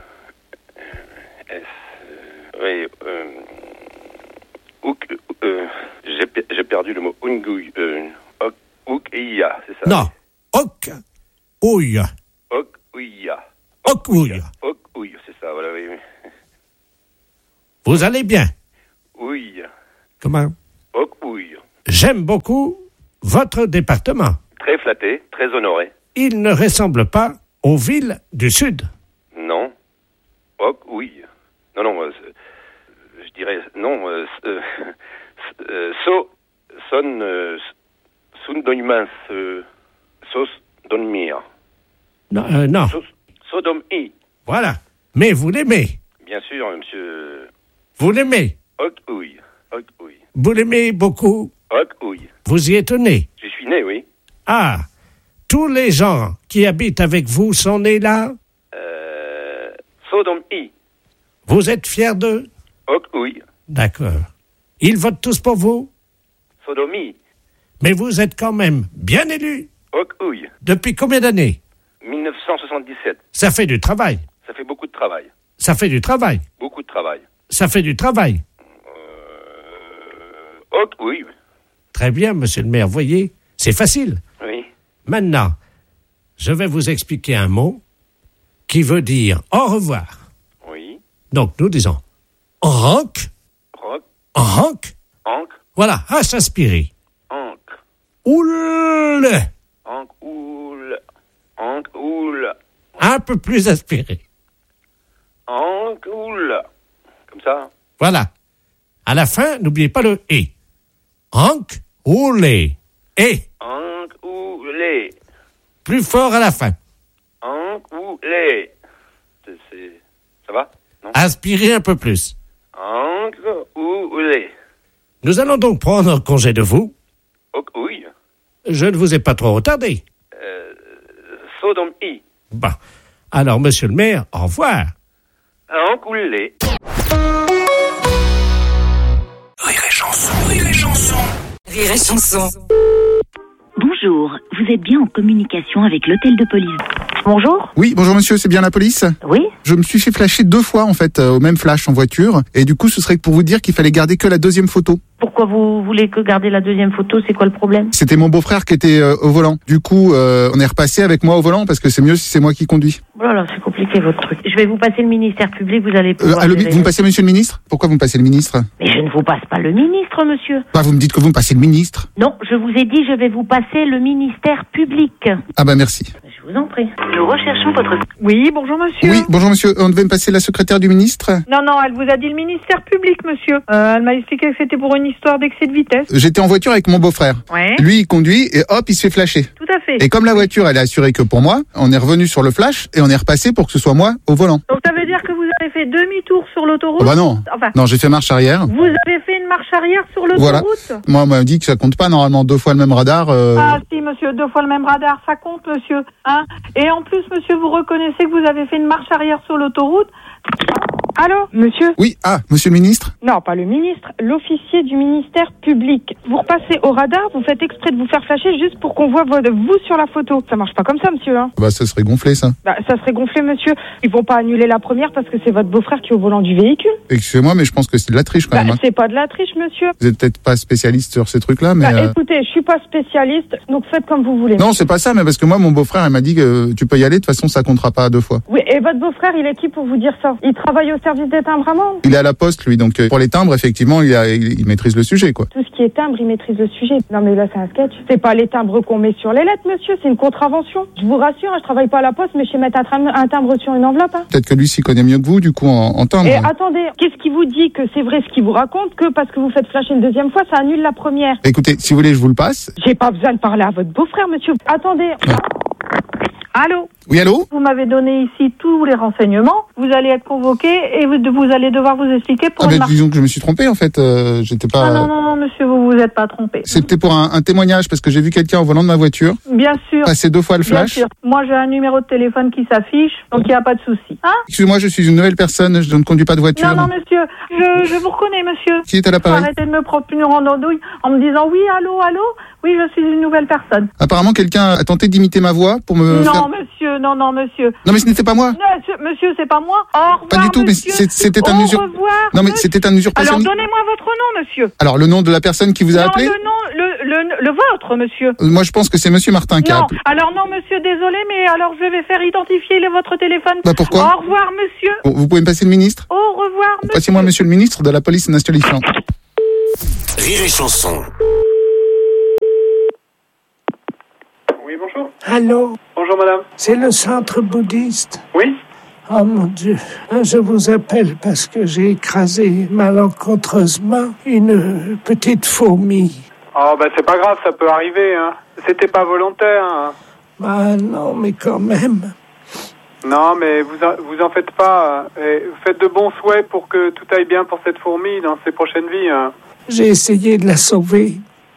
Speaker 9: S. Euh, oui, euh. Ouk, euh, j'ai, j'ai perdu le mot Ungui. Euh, ok, Oukia, c'est ça?
Speaker 14: Non. Ok. Ouya.
Speaker 9: Ok, Ouya.
Speaker 14: Ok, Ouya.
Speaker 9: Ok, Ouya, c'est ça, voilà, oui.
Speaker 14: Vous allez bien?
Speaker 9: Oui.
Speaker 14: Comment?
Speaker 9: Ok, Ouya.
Speaker 14: J'aime beaucoup votre département.
Speaker 9: Très flatté, très honoré.
Speaker 14: Il ne ressemble pas aux villes du Sud.
Speaker 9: Non. Ok, oui. Non, non, euh, je dirais, non, euh, euh, euh, so, son, euh, sun donimans, euh, sos donmir.
Speaker 14: Non, euh, non.
Speaker 9: Sos, sodom i.
Speaker 14: Voilà. Mais vous l'aimez.
Speaker 9: Bien sûr, monsieur.
Speaker 14: Vous l'aimez.
Speaker 9: Ok, oui. Ok, oui.
Speaker 14: Vous l'aimez beaucoup.
Speaker 9: Ok, oui.
Speaker 14: Vous y êtes né.
Speaker 9: Je suis né, oui.
Speaker 14: Ah. Tous les gens qui habitent avec vous sont nés là.
Speaker 9: Euh, sodom i.
Speaker 14: Vous êtes fiers d'eux?
Speaker 9: Ok, oui.
Speaker 14: D'accord. Ils votent tous pour vous?
Speaker 9: Sodomie.
Speaker 14: Mais vous êtes quand même bien élu.
Speaker 9: Ok, oui.
Speaker 14: Depuis combien d'années?
Speaker 9: mille neuf cent soixante-dix-sept.
Speaker 14: Ça fait du travail.
Speaker 9: Ça fait beaucoup de travail.
Speaker 14: Ça fait du travail.
Speaker 9: Beaucoup de travail.
Speaker 14: Ça fait du travail.
Speaker 9: Euh... Ok, oui.
Speaker 14: Très bien, monsieur le maire. Voyez, c'est facile.
Speaker 9: Oui.
Speaker 14: Maintenant, je vais vous expliquer un mot qui veut dire au revoir.
Speaker 9: Oui.
Speaker 14: Donc, nous disons rock.
Speaker 9: Rock.
Speaker 14: Rock.
Speaker 9: Anc.
Speaker 14: Voilà, à s'inspirer.
Speaker 9: Anc.
Speaker 14: Oule.
Speaker 9: Anc, oule. Anc, oule.
Speaker 14: Un peu plus aspiré.
Speaker 9: Anc, oule. Comme ça.
Speaker 14: Voilà. À la fin, n'oubliez pas le « et ». Anc, oule. Et.
Speaker 9: Anc, oule.
Speaker 14: Plus fort à la fin.
Speaker 9: Anc, oule. C'est, c'est... Ça va? Non?
Speaker 14: Aspirez un peu plus.
Speaker 9: Anc, oule.
Speaker 14: Nous allons donc prendre congé de vous.
Speaker 9: Ok, oui.
Speaker 14: Je ne vous ai pas trop retardé.
Speaker 9: Euh, Sodom i.
Speaker 14: Bon. Alors, monsieur le maire, au revoir.
Speaker 9: Anc, oule.
Speaker 5: Rire et chanson, rire et chanson.
Speaker 16: Rire et chanson.
Speaker 22: Bonjour, vous êtes bien en communication avec l'hôtel de police.
Speaker 2: Bonjour.
Speaker 1: Oui, bonjour monsieur, c'est bien la police?
Speaker 2: Oui.
Speaker 1: Je me suis fait flasher deux fois en fait, euh, au même flash en voiture, et du coup ce serait pour vous dire qu'il fallait garder que la deuxième photo.
Speaker 2: Pourquoi vous voulez que garder la deuxième photo? C'est quoi le problème?
Speaker 1: C'était mon beau-frère qui était euh, au volant. Du coup, euh, on est repassé avec moi au volant parce que c'est mieux si c'est moi qui conduis.
Speaker 2: Oh là là, c'est compliqué votre truc. Je vais vous passer le ministère public, vous allez
Speaker 1: Euh,
Speaker 2: pouvoir...
Speaker 1: allô,
Speaker 2: gérer-
Speaker 1: vous me passez monsieur le ministre? Pourquoi vous me passez le ministre?
Speaker 2: Mais je ne vous passe pas le ministre, monsieur.
Speaker 1: Bah vous me dites que vous me passez le ministre.
Speaker 2: Non, je vous ai dit, je vais vous passer le ministère public.
Speaker 1: Ah bah merci.
Speaker 2: Je vous en prie.
Speaker 22: Nous recherchons votre...
Speaker 23: Oui, bonjour monsieur.
Speaker 1: Oui, bonjour monsieur, on devait me passer la secrétaire du ministre?
Speaker 23: Non, non, elle vous a dit le ministère public, monsieur. Euh, elle m'a expliqué que c'était pour une histoire d'excès de vitesse.
Speaker 1: J'étais en voiture avec mon beau-frère.
Speaker 23: Ouais.
Speaker 1: Lui, il conduit et hop, il se fait flasher.
Speaker 23: Tout à fait.
Speaker 1: Et comme la voiture, elle est assurée que pour moi, on est revenu sur le flash et on est repassé pour que ce soit moi au volant.
Speaker 23: Donc ça veut dire que vous avez fait demi-tour sur l'autoroute?
Speaker 1: Oh bah non.
Speaker 23: Enfin,
Speaker 1: Non, j'ai fait marche arrière.
Speaker 23: vous avez fait une marche arrière sur
Speaker 1: Voilà.
Speaker 23: l'autoroute?
Speaker 1: Moi, on m'a dit que ça compte pas normalement deux fois le même radar. euh,
Speaker 23: Ah si, monsieur, deux fois le même radar, ça compte, monsieur. Hein? Et en plus, monsieur, vous reconnaissez que vous avez fait une marche arrière sur l'autoroute? Allô, monsieur?
Speaker 1: Oui, ah, monsieur le ministre?
Speaker 23: Non, pas le ministre, l'officier du ministère public. Vous repassez au radar, vous faites exprès de vous faire flasher juste pour qu'on voit votre- vous sur la photo. Ça marche pas comme ça, monsieur, hein?
Speaker 1: Bah, ça serait gonflé, ça.
Speaker 23: Bah, ça serait gonflé, monsieur. Ils vont pas annuler la première parce que c'est votre beau-frère qui est au volant du véhicule.
Speaker 1: Excusez-moi, mais je pense que c'est de la triche quand
Speaker 23: Bah,
Speaker 1: même. hein.
Speaker 23: c'est pas de la triche, monsieur.
Speaker 1: Vous êtes peut-être pas spécialiste sur ces trucs-là, mais...
Speaker 23: Bah,
Speaker 1: euh,
Speaker 23: écoutez, je suis pas spécialiste, donc faites comme vous voulez.
Speaker 1: Non, c'est pas ça, mais parce que moi, mon beau-frère, il m'a dit que tu peux y aller, de toute façon, ça comptera pas deux fois.
Speaker 23: Oui, et votre beau-frère, il est qui pour vous dire ça? Il travaille au service des timbres à Mende.
Speaker 1: Il est à la poste, lui, donc euh, pour les timbres, effectivement, il, a, il, il maîtrise le sujet, quoi.
Speaker 23: Tout ce qui est timbre, il maîtrise le sujet. Non, mais là, c'est un sketch. C'est pas les timbres qu'on met sur les lettres, monsieur, c'est une contravention. Je vous rassure, hein, je travaille pas à la poste, mais je sais mettre un, tram- un timbre sur une enveloppe. Hein.
Speaker 1: Peut-être que lui s'y connaît mieux que vous, du coup, en, en timbre.
Speaker 23: Et attendez, qu'est-ce qui vous dit que c'est vrai ce qu'il vous raconte, que parce que vous faites flasher une deuxième fois, ça annule la première?
Speaker 1: Écoutez, si vous voulez, je vous le passe.
Speaker 23: J'ai pas besoin de parler à votre beau-frère, monsieur. Attendez.
Speaker 2: Allô?
Speaker 1: Oui, allô?
Speaker 2: Vous m'avez donné ici tous les renseignements. Vous allez être convoqué et vous, vous allez devoir vous expliquer pour
Speaker 1: Ah
Speaker 2: une
Speaker 1: ben,
Speaker 2: marque.
Speaker 1: disons que je me suis trompé en fait, euh, j'étais pas...
Speaker 2: Ah non, non, non, monsieur, vous vous êtes pas trompé.
Speaker 1: C'était pour un, un témoignage parce que j'ai vu quelqu'un au volant de ma voiture
Speaker 2: Bien sûr.
Speaker 1: passer deux fois le
Speaker 2: Bien
Speaker 1: flash.
Speaker 2: sûr. Moi, j'ai un numéro de téléphone qui s'affiche, donc il n'y a pas de souci. Hein?
Speaker 1: Excusez-moi, je suis une nouvelle personne, je ne conduis pas de voiture.
Speaker 2: Non, non, monsieur, je, je vous reconnais, monsieur.
Speaker 1: Qui est à l'appareil?
Speaker 2: Faut arrêter de me promener en andouille en me disant oui, allô, allô. Oui, je suis une nouvelle personne.
Speaker 1: Apparemment, quelqu'un a tenté d'imiter ma voix pour me
Speaker 2: non,
Speaker 1: faire...
Speaker 2: monsieur, non, non, monsieur.
Speaker 1: Non, mais ce n'était pas moi.
Speaker 2: Non, monsieur, monsieur, c'est pas moi. Au revoir,
Speaker 1: Pas du tout,
Speaker 2: monsieur.
Speaker 1: mais c'est- c'était un
Speaker 2: Au
Speaker 1: usur...
Speaker 2: revoir,
Speaker 1: Non, mais
Speaker 2: monsieur.
Speaker 1: c'était un usurpation.
Speaker 2: Alors, donnez-moi votre nom, monsieur.
Speaker 1: Alors, le nom de la personne qui vous a
Speaker 2: non,
Speaker 1: appelé?
Speaker 2: le nom, le, le, le vôtre, monsieur.
Speaker 1: Euh, Moi, je pense que c'est Monsieur Martin qui a
Speaker 2: Non,
Speaker 1: appelé.
Speaker 2: alors non, monsieur, désolé, mais alors je vais faire identifier le- votre téléphone.
Speaker 1: Bah, pourquoi?
Speaker 2: Au revoir, monsieur.
Speaker 1: Bon, vous pouvez me passer le ministre?
Speaker 2: Au revoir, monsieur.
Speaker 1: Passez-moi Monsieur le ministre de la police nationale.
Speaker 5: Rire et chanson.
Speaker 18: Oui, bonjour.
Speaker 14: Allô?
Speaker 18: Bonjour, madame.
Speaker 14: C'est le centre bouddhiste?
Speaker 18: Oui.
Speaker 14: Oh mon Dieu, je vous appelle parce que j'ai écrasé malencontreusement une petite fourmi.
Speaker 18: Oh, bah, c'est pas grave, ça peut arriver, hein. C'était pas volontaire, hein.
Speaker 14: Ah non, mais quand même.
Speaker 18: Non, mais vous en, vous en faites pas. hein. Et faites de bons souhaits pour que tout aille bien pour cette fourmi dans ses prochaines vies, hein.
Speaker 14: J'ai essayé de la sauver.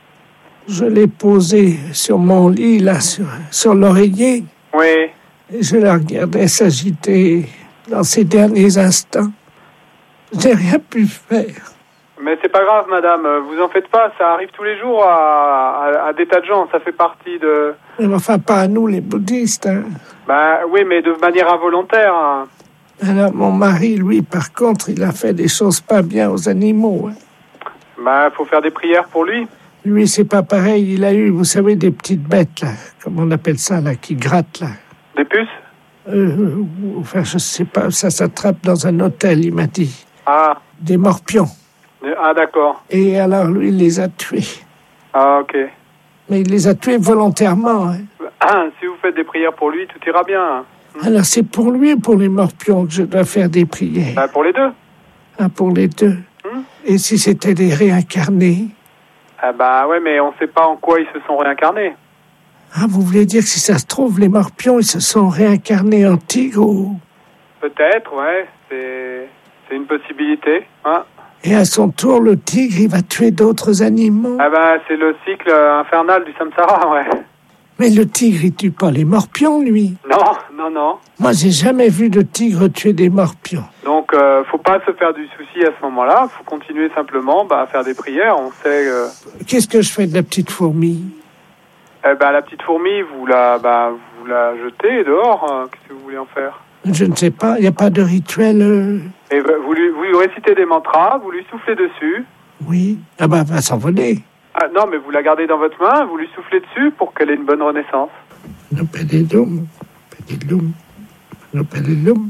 Speaker 14: Je l'ai posée sur mon lit, là, sur, sur l'oreiller.
Speaker 18: Oui.
Speaker 14: Et je la regardais s'agiter dans ses derniers instants. J'ai rien pu faire.
Speaker 18: Mais c'est pas grave, madame. Vous en faites pas. Ça arrive tous les jours à, à, à des tas de gens. Ça fait partie de...
Speaker 14: Mais enfin, pas à nous, les bouddhistes. Hein.
Speaker 18: Bah oui, mais de manière involontaire. hein.
Speaker 14: Alors, mon mari, lui, par contre, il a fait des choses pas bien aux animaux. Hein.
Speaker 18: Bah, faut faire des prières pour lui.
Speaker 14: Lui, c'est pas pareil. Il a eu, vous savez, des petites bêtes, là. Comment on appelle ça, là, qui grattent, là.
Speaker 18: Des puces?
Speaker 14: Euh, enfin, je sais pas. Ça s'attrape dans un hôtel, il m'a dit.
Speaker 18: Ah.
Speaker 14: Des morpions.
Speaker 18: Ah, d'accord.
Speaker 14: Et alors, lui, il les a tués.
Speaker 18: Ah, ok.
Speaker 14: Mais il les a tués volontairement. Hein.
Speaker 18: Ah, si vous faites des prières pour lui, tout ira bien.
Speaker 14: Alors, c'est pour lui ou pour les morpions que je dois faire des prières?
Speaker 18: Bah, pour les deux.
Speaker 14: Ah, pour les deux.
Speaker 18: Hmm?
Speaker 14: Et si c'était des réincarnés?
Speaker 18: Ah bah ouais, mais on sait pas en quoi ils se sont réincarnés.
Speaker 14: Ah, vous voulez dire que si ça se trouve, les morpions, ils se sont réincarnés en tigre ou...
Speaker 18: Peut-être, ouais. C'est, c'est une possibilité. Hein.
Speaker 14: Et à son tour, le tigre, il va tuer d'autres animaux.
Speaker 18: Ah bah c'est le cycle infernal du samsara, ouais.
Speaker 14: Mais le tigre, il tue pas les morpions, lui.
Speaker 18: Non, non, non.
Speaker 14: Moi, j'ai jamais vu de tigre tuer des morpions.
Speaker 18: Donc, euh, faut pas se faire du souci à ce moment-là. Faut continuer simplement bah, à faire des prières. On sait... Euh...
Speaker 14: Qu'est-ce que je fais de la petite fourmi?
Speaker 18: Eh ben, la petite fourmi, vous la, bah, vous la jetez dehors. Hein. Qu'est-ce que vous voulez en faire?
Speaker 14: Je ne sais pas, il n'y a pas de rituel... Euh...
Speaker 18: Et bah, vous, lui, vous lui récitez des mantras, vous lui soufflez dessus.
Speaker 14: Oui. Ah bah, elle va s'envoler.
Speaker 18: Ah non, mais vous la gardez dans votre main, vous lui soufflez dessus pour qu'elle ait une bonne renaissance.
Speaker 14: No pedilum, pedilum, no pedilum.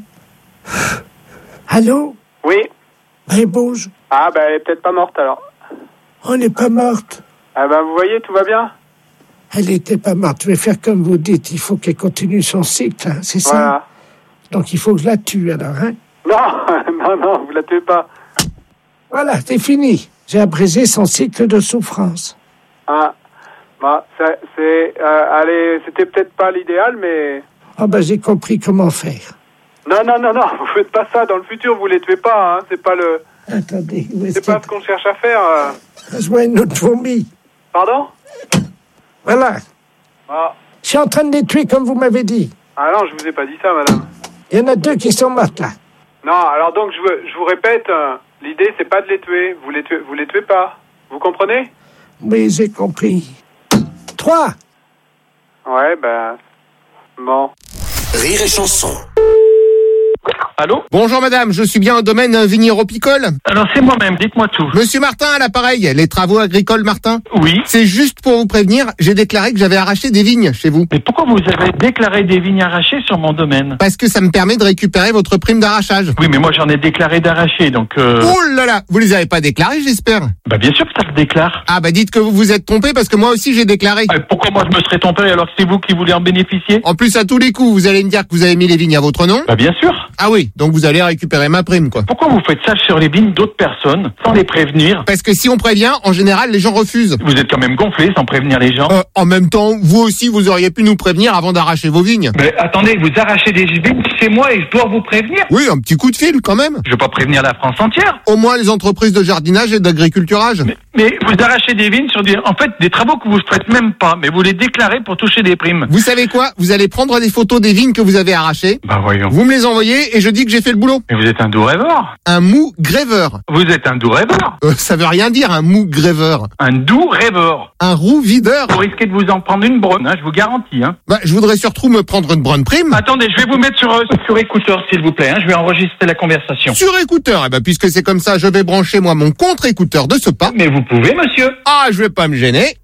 Speaker 14: Allô?
Speaker 18: Oui.
Speaker 14: Elle bouge.
Speaker 18: Ah, ben, elle est peut-être pas morte, alors.
Speaker 14: On n'est pas morte.
Speaker 18: Ah ben, vous voyez, tout va bien?
Speaker 14: Elle n'était pas morte. Je vais faire comme vous dites. Il faut qu'elle continue son cycle, hein, c'est ça?
Speaker 18: Voilà.
Speaker 14: Donc il faut que je la tue, alors, hein?
Speaker 18: Non, non, non, vous la tuez pas.
Speaker 14: Voilà, c'est fini. J'ai abrégé son cycle de souffrance.
Speaker 18: Ah, bah, c'est... c'est euh, allez, c'était peut-être pas l'idéal, mais...
Speaker 14: Ah ben, j'ai compris comment faire.
Speaker 18: Non, non, non, non, vous faites pas ça. Dans le futur, vous les tuez pas, hein. C'est pas le...
Speaker 14: Attendez, où est-ce
Speaker 18: C'est pas ce qu'on cherche à faire. Euh...
Speaker 14: Je vois une autre fourmi.
Speaker 18: Pardon?
Speaker 14: Voilà.
Speaker 18: Ah.
Speaker 14: Je suis en train de les tuer comme vous m'avez dit.
Speaker 18: Ah non, je vous ai pas dit ça, madame.
Speaker 14: Il y en a deux qui sont mortes, là.
Speaker 18: Non, alors donc, je, veux, je vous répète, euh, l'idée, c'est pas de les tuer. Vous les tuez, vous les tuez pas. Vous comprenez?
Speaker 14: Oui, j'ai compris. Trois.
Speaker 18: Ouais, ben... Bon.
Speaker 5: Rire et chanson.
Speaker 1: Allô? Bonjour madame, je suis bien au domaine vignéropicole.
Speaker 7: Alors c'est moi-même, dites-moi tout.
Speaker 1: Monsieur Martin à l'appareil, les travaux agricoles Martin.
Speaker 7: Oui.
Speaker 1: C'est juste pour vous prévenir, j'ai déclaré que j'avais arraché des vignes chez vous.
Speaker 7: Mais pourquoi vous avez déclaré des vignes arrachées sur mon domaine?
Speaker 1: Parce que ça me permet de récupérer votre prime d'arrachage.
Speaker 7: Oui, mais moi j'en ai déclaré d'arrachées, donc... Euh...
Speaker 1: Oh là là, vous les avez pas déclarés, j'espère?
Speaker 7: Bah bien sûr que ça se déclare.
Speaker 1: Ah bah dites que vous vous êtes trompé parce que moi aussi j'ai déclaré.
Speaker 7: Ah, pourquoi moi je me serais trompé alors que c'est vous qui voulez en bénéficier?
Speaker 1: En plus à tous les coups, vous allez me dire que vous avez mis les vignes à votre nom?
Speaker 7: Bah bien sûr.
Speaker 1: Ah oui. Oui, donc vous allez récupérer ma prime, quoi.
Speaker 7: Pourquoi vous faites ça sur les vignes d'autres personnes, sans les prévenir?
Speaker 1: Parce que si on prévient, en général, les gens refusent.
Speaker 7: Vous êtes quand même gonflé sans prévenir les gens.
Speaker 1: Euh, en même temps, vous aussi, vous auriez pu nous prévenir avant d'arracher vos vignes.
Speaker 7: Mais attendez, vous arrachez des vignes chez moi et je dois vous prévenir?
Speaker 1: Oui, un petit coup de fil, quand même.
Speaker 7: Je vais pas prévenir la France entière.
Speaker 1: Au moins les entreprises de jardinage et d'agriculturage.
Speaker 7: Mais, mais vous arrachez des vignes sur des, en fait, des travaux que vous ne faites même pas, mais vous les déclarez pour toucher des primes.
Speaker 1: Vous savez quoi? Vous allez prendre des photos des vignes que vous avez arrachées.
Speaker 7: Bah voyons.
Speaker 1: Vous me les envoyez et je dis que j'ai fait le boulot.
Speaker 7: Mais vous êtes un doux rêveur.
Speaker 1: Un mou gréveur.
Speaker 7: Vous êtes un doux rêveur.
Speaker 1: Euh, ça veut rien dire, un mou gréveur.
Speaker 7: Un doux rêveur.
Speaker 1: Un roux videur.
Speaker 7: Vous risquez de vous en prendre une brune, hein, je vous garantis. Hein.
Speaker 1: Bah, je voudrais surtout me prendre une bonne prime.
Speaker 7: Attendez, je vais vous mettre sur, euh, sur écouteur, s'il vous plaît. Hein, je vais enregistrer la conversation.
Speaker 1: Sur écouteur, eh ben, puisque c'est comme ça, je vais brancher moi mon contre-écouteur de ce pas.
Speaker 7: Mais vous pouvez, monsieur.
Speaker 1: Ah, je vais pas me gêner.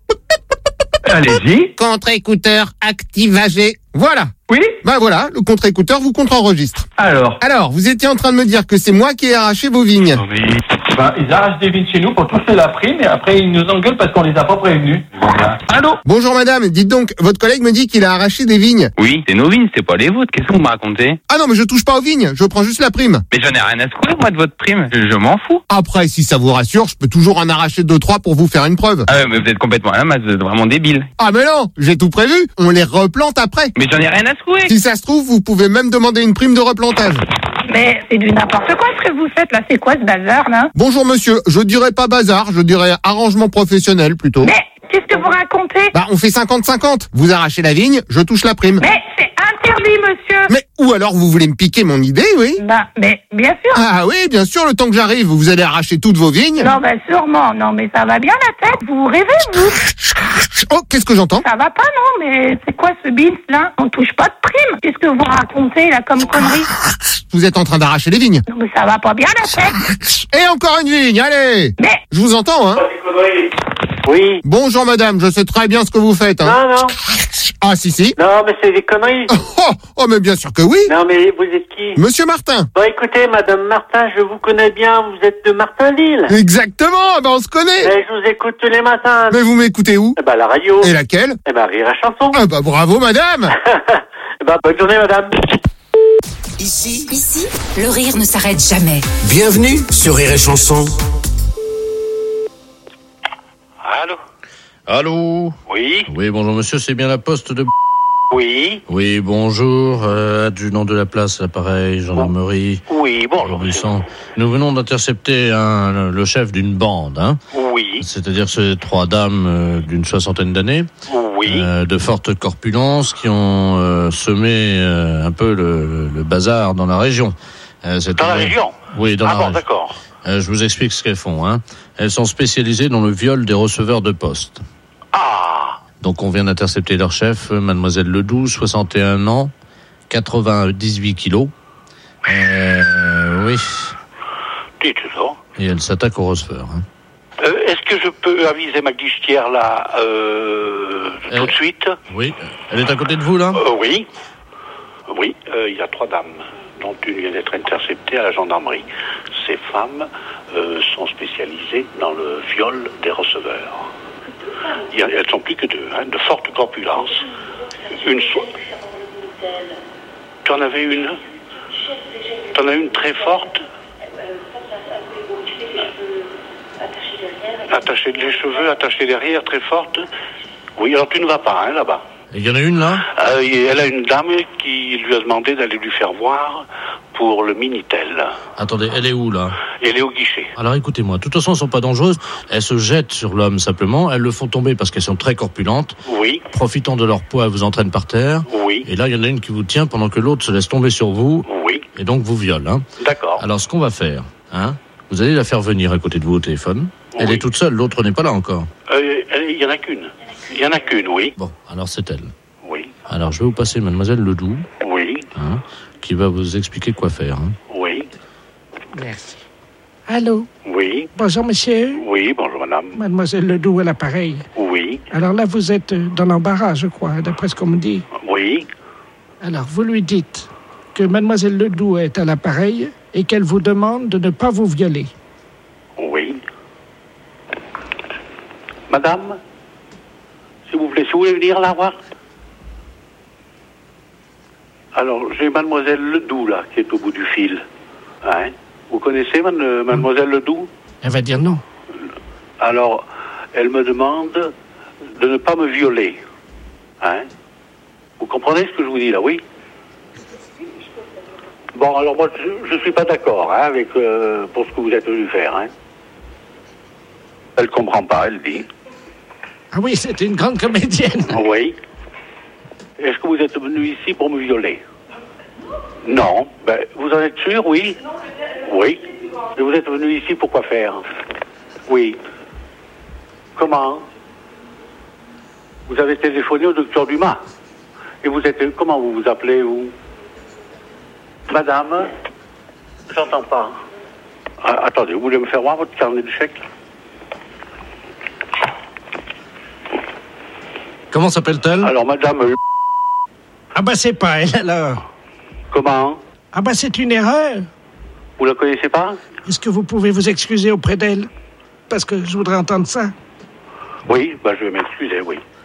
Speaker 7: Allez-y.
Speaker 1: Contre-écouteur activagé. Voilà.
Speaker 7: Oui.
Speaker 1: Bah voilà, le contre-écouteur vous contre-enregistre.
Speaker 7: Alors.
Speaker 1: Alors, vous étiez en train de me dire que c'est moi qui ai arraché vos vignes.
Speaker 7: Oh, mais, bah, ils arrachent des vignes chez nous pour toucher la prime et après ils nous engueulent parce qu'on les a pas prévenus. Voilà. Allô?
Speaker 1: Bonjour madame, dites donc, votre collègue me dit qu'il a arraché des vignes.
Speaker 10: Oui, c'est nos vignes, c'est pas les vôtres. Qu'est-ce que vous me racontez?
Speaker 1: Ah non, mais je touche pas aux vignes, je prends juste la prime.
Speaker 10: Mais j'en ai rien à secouer, moi, de votre prime. Je, je m'en fous.
Speaker 1: Après, si ça vous rassure, je peux toujours en arracher deux, trois pour vous faire une preuve.
Speaker 10: Ah ouais, mais vous êtes complètement à la masse, vous êtes vraiment débile.
Speaker 1: Ah mais non, j'ai tout prévu, on les replante après.
Speaker 10: Mais j'en ai rien à secouer.
Speaker 1: Si ça se trouve, vous pouvez même demander une prime de replantage.
Speaker 11: Mais c'est du n'importe quoi ce que vous faites là, c'est quoi ce bazar là?
Speaker 1: Bonjour monsieur, je dirais pas bazar, je dirais arrangement professionnel plutôt.
Speaker 11: Mais qu'est-ce que vous racontez?
Speaker 1: Bah on fait cinquante cinquante, vous arrachez la vigne, je touche la prime.
Speaker 11: Mais c'est interdit monsieur.
Speaker 1: Mais ou alors vous voulez me piquer mon idée, oui?
Speaker 11: Bah mais bien sûr.
Speaker 1: Ah oui, bien sûr, le temps que j'arrive, vous allez arracher toutes vos vignes.
Speaker 11: Non bah sûrement, non mais ça va bien la tête, vous rêvez vous?
Speaker 1: Oh, qu'est-ce que j'entends?
Speaker 11: Ça va pas non, mais c'est quoi ce bins là? On touche pas de prime. Qu'est-ce que vous racontez là comme connerie?
Speaker 1: Vous êtes en train d'arracher les vignes.
Speaker 11: Non mais ça va pas bien la tête.
Speaker 1: Et encore une vigne, allez.
Speaker 11: Mais
Speaker 1: je vous entends, hein?
Speaker 21: Oui.
Speaker 1: Bonjour madame, je sais très bien ce que vous faites. Hein.
Speaker 21: Non, non.
Speaker 1: Ah si, si.
Speaker 21: Non, mais c'est des conneries.
Speaker 1: Oh, oh, mais bien sûr que oui.
Speaker 21: Non, mais vous êtes qui?
Speaker 1: Monsieur Martin.
Speaker 21: Bon, écoutez, madame Martin, je vous connais bien, vous êtes de Martinville.
Speaker 1: Exactement, ben on se connaît.
Speaker 21: Mais je vous écoute tous les matins.
Speaker 1: Mais vous m'écoutez où?
Speaker 21: Eh ben, la radio.
Speaker 1: Et laquelle?
Speaker 21: Eh ben, Rire et Chanson.
Speaker 1: Ah bah bravo madame.
Speaker 21: Eh ben, bonne journée madame.
Speaker 5: Ici,
Speaker 16: Ici, le rire ne s'arrête jamais.
Speaker 5: bienvenue sur Rire et Chanson.
Speaker 9: Allô?
Speaker 10: Allô?
Speaker 9: Oui?
Speaker 6: Oui, bonjour monsieur, c'est bien la poste de...
Speaker 9: Oui?
Speaker 6: Oui, bonjour, euh, adjudant de la place, l'appareil, gendarmerie.
Speaker 9: Oui, bonjour.
Speaker 6: Buisson. Nous venons d'intercepter un, le chef d'une bande, hein.
Speaker 9: Oui.
Speaker 6: C'est-à-dire ces trois dames euh, d'une soixantaine d'années.
Speaker 9: Oui.
Speaker 6: Euh, de forte corpulence qui ont euh, semé euh, un peu le, le bazar dans la région. Euh,
Speaker 9: Dans la région?
Speaker 6: Oui, dans
Speaker 9: ah
Speaker 6: la
Speaker 9: bon,
Speaker 6: région.
Speaker 9: d'accord.
Speaker 6: Euh, je vous explique ce qu'elles font, hein. Elles sont spécialisées dans le viol des receveurs de poste.
Speaker 9: Ah.
Speaker 6: Donc on vient d'intercepter leur chef, mademoiselle Ledoux, soixante et un ans, quatre-vingt-dix-huit kilos. Euh, oui.
Speaker 9: Dites ça.
Speaker 6: Et elle s'attaque au receveur. Hein.
Speaker 9: Euh, Est-ce que je peux aviser ma guichetière là euh, tout
Speaker 6: Euh,
Speaker 9: de suite?
Speaker 6: Oui. Elle est à côté de vous là?
Speaker 9: Euh, oui. Oui, euh, il y a trois dames, dont une vient d'être interceptée à la gendarmerie. Ces femmes euh, sont spécialisées dans le viol des receveurs. Il y a- elles sont plus que deux, hein, de forte corpulence. Une so... Tu en avais une? Tu en as une très forte? Attachée les cheveux, attachée derrière, très forte. Oui, alors tu ne vas pas, hein, là-bas.
Speaker 6: Il y en a une là?
Speaker 9: Euh, et elle a une dame qui lui a demandé d'aller lui faire voir pour le Minitel.
Speaker 6: Attendez, elle est où là?
Speaker 9: Elle est au guichet.
Speaker 6: Alors écoutez-moi, de toute façon elles sont pas dangereuses, elles se jettent sur l'homme simplement, elles le font tomber parce qu'elles sont très corpulentes.
Speaker 9: Oui.
Speaker 6: Profitant de leur poids, elles vous entraînent par terre.
Speaker 9: Oui.
Speaker 6: Et là, il y en a une qui vous tient pendant que l'autre se laisse tomber sur vous.
Speaker 9: Oui.
Speaker 6: Et donc vous viole. Hein.
Speaker 9: D'accord.
Speaker 6: Alors ce qu'on va faire, hein, vous allez la faire venir à côté de vous au téléphone. Elle
Speaker 9: Oui.
Speaker 6: est toute seule, l'autre n'est pas là encore.
Speaker 9: Euh, elle- Il y en a qu'une. Il y en a qu'une, oui.
Speaker 6: Bon, alors c'est elle.
Speaker 9: Oui.
Speaker 6: Alors je vais vous passer mademoiselle Ledoux,
Speaker 9: Oui.
Speaker 6: hein, qui va vous expliquer quoi faire. Hein.
Speaker 9: Oui.
Speaker 14: Merci. Allô?
Speaker 9: Oui.
Speaker 14: Bonjour, monsieur.
Speaker 9: Oui, bonjour madame.
Speaker 14: Mademoiselle Ledoux à l'appareil.
Speaker 9: Oui.
Speaker 14: Alors là, vous êtes euh, dans l'embarras, je crois, d'après ce qu'on me dit.
Speaker 9: Oui.
Speaker 14: Alors, vous lui dites que Mademoiselle Ledoux est à l'appareil et qu'elle vous demande de ne pas vous violer.
Speaker 9: Oui. Madame, s'il vous plaît, si vous voulez venir la voir.
Speaker 12: Alors, j'ai mademoiselle Ledoux, là, qui est au bout du fil. Hein? Vous connaissez man- mademoiselle Ledoux?
Speaker 14: Elle va dire non.
Speaker 12: Alors, elle me demande de ne pas me violer. Hein? Vous comprenez ce que je vous dis, là, oui? Bon, alors moi, je ne suis pas d'accord hein, avec euh, pour ce que vous êtes venu faire. Hein. Elle comprend pas, elle dit.
Speaker 14: Ah oui, c'était une grande comédienne.
Speaker 12: Oui. Est-ce que vous êtes venu ici pour me violer? Non. Ben, vous en êtes sûr, oui? Oui. Et vous êtes venu ici pour quoi faire? Oui. Comment? Vous avez téléphoné au docteur Dumas. Et vous êtes... Comment vous vous appelez, vous? Madame? J'entends pas. Ah, attendez, vous voulez me faire voir votre carnet de chèques?
Speaker 14: Comment s'appelle-t-elle?
Speaker 12: Alors, madame... euh,
Speaker 14: Ah bah c'est pas elle, alors.
Speaker 12: Comment?
Speaker 14: Ah bah c'est une erreur.
Speaker 12: Vous la connaissez pas?
Speaker 14: Est-ce que vous pouvez vous excuser auprès d'elle? Parce que je voudrais entendre ça.
Speaker 12: Oui, bah je vais m'excuser, oui.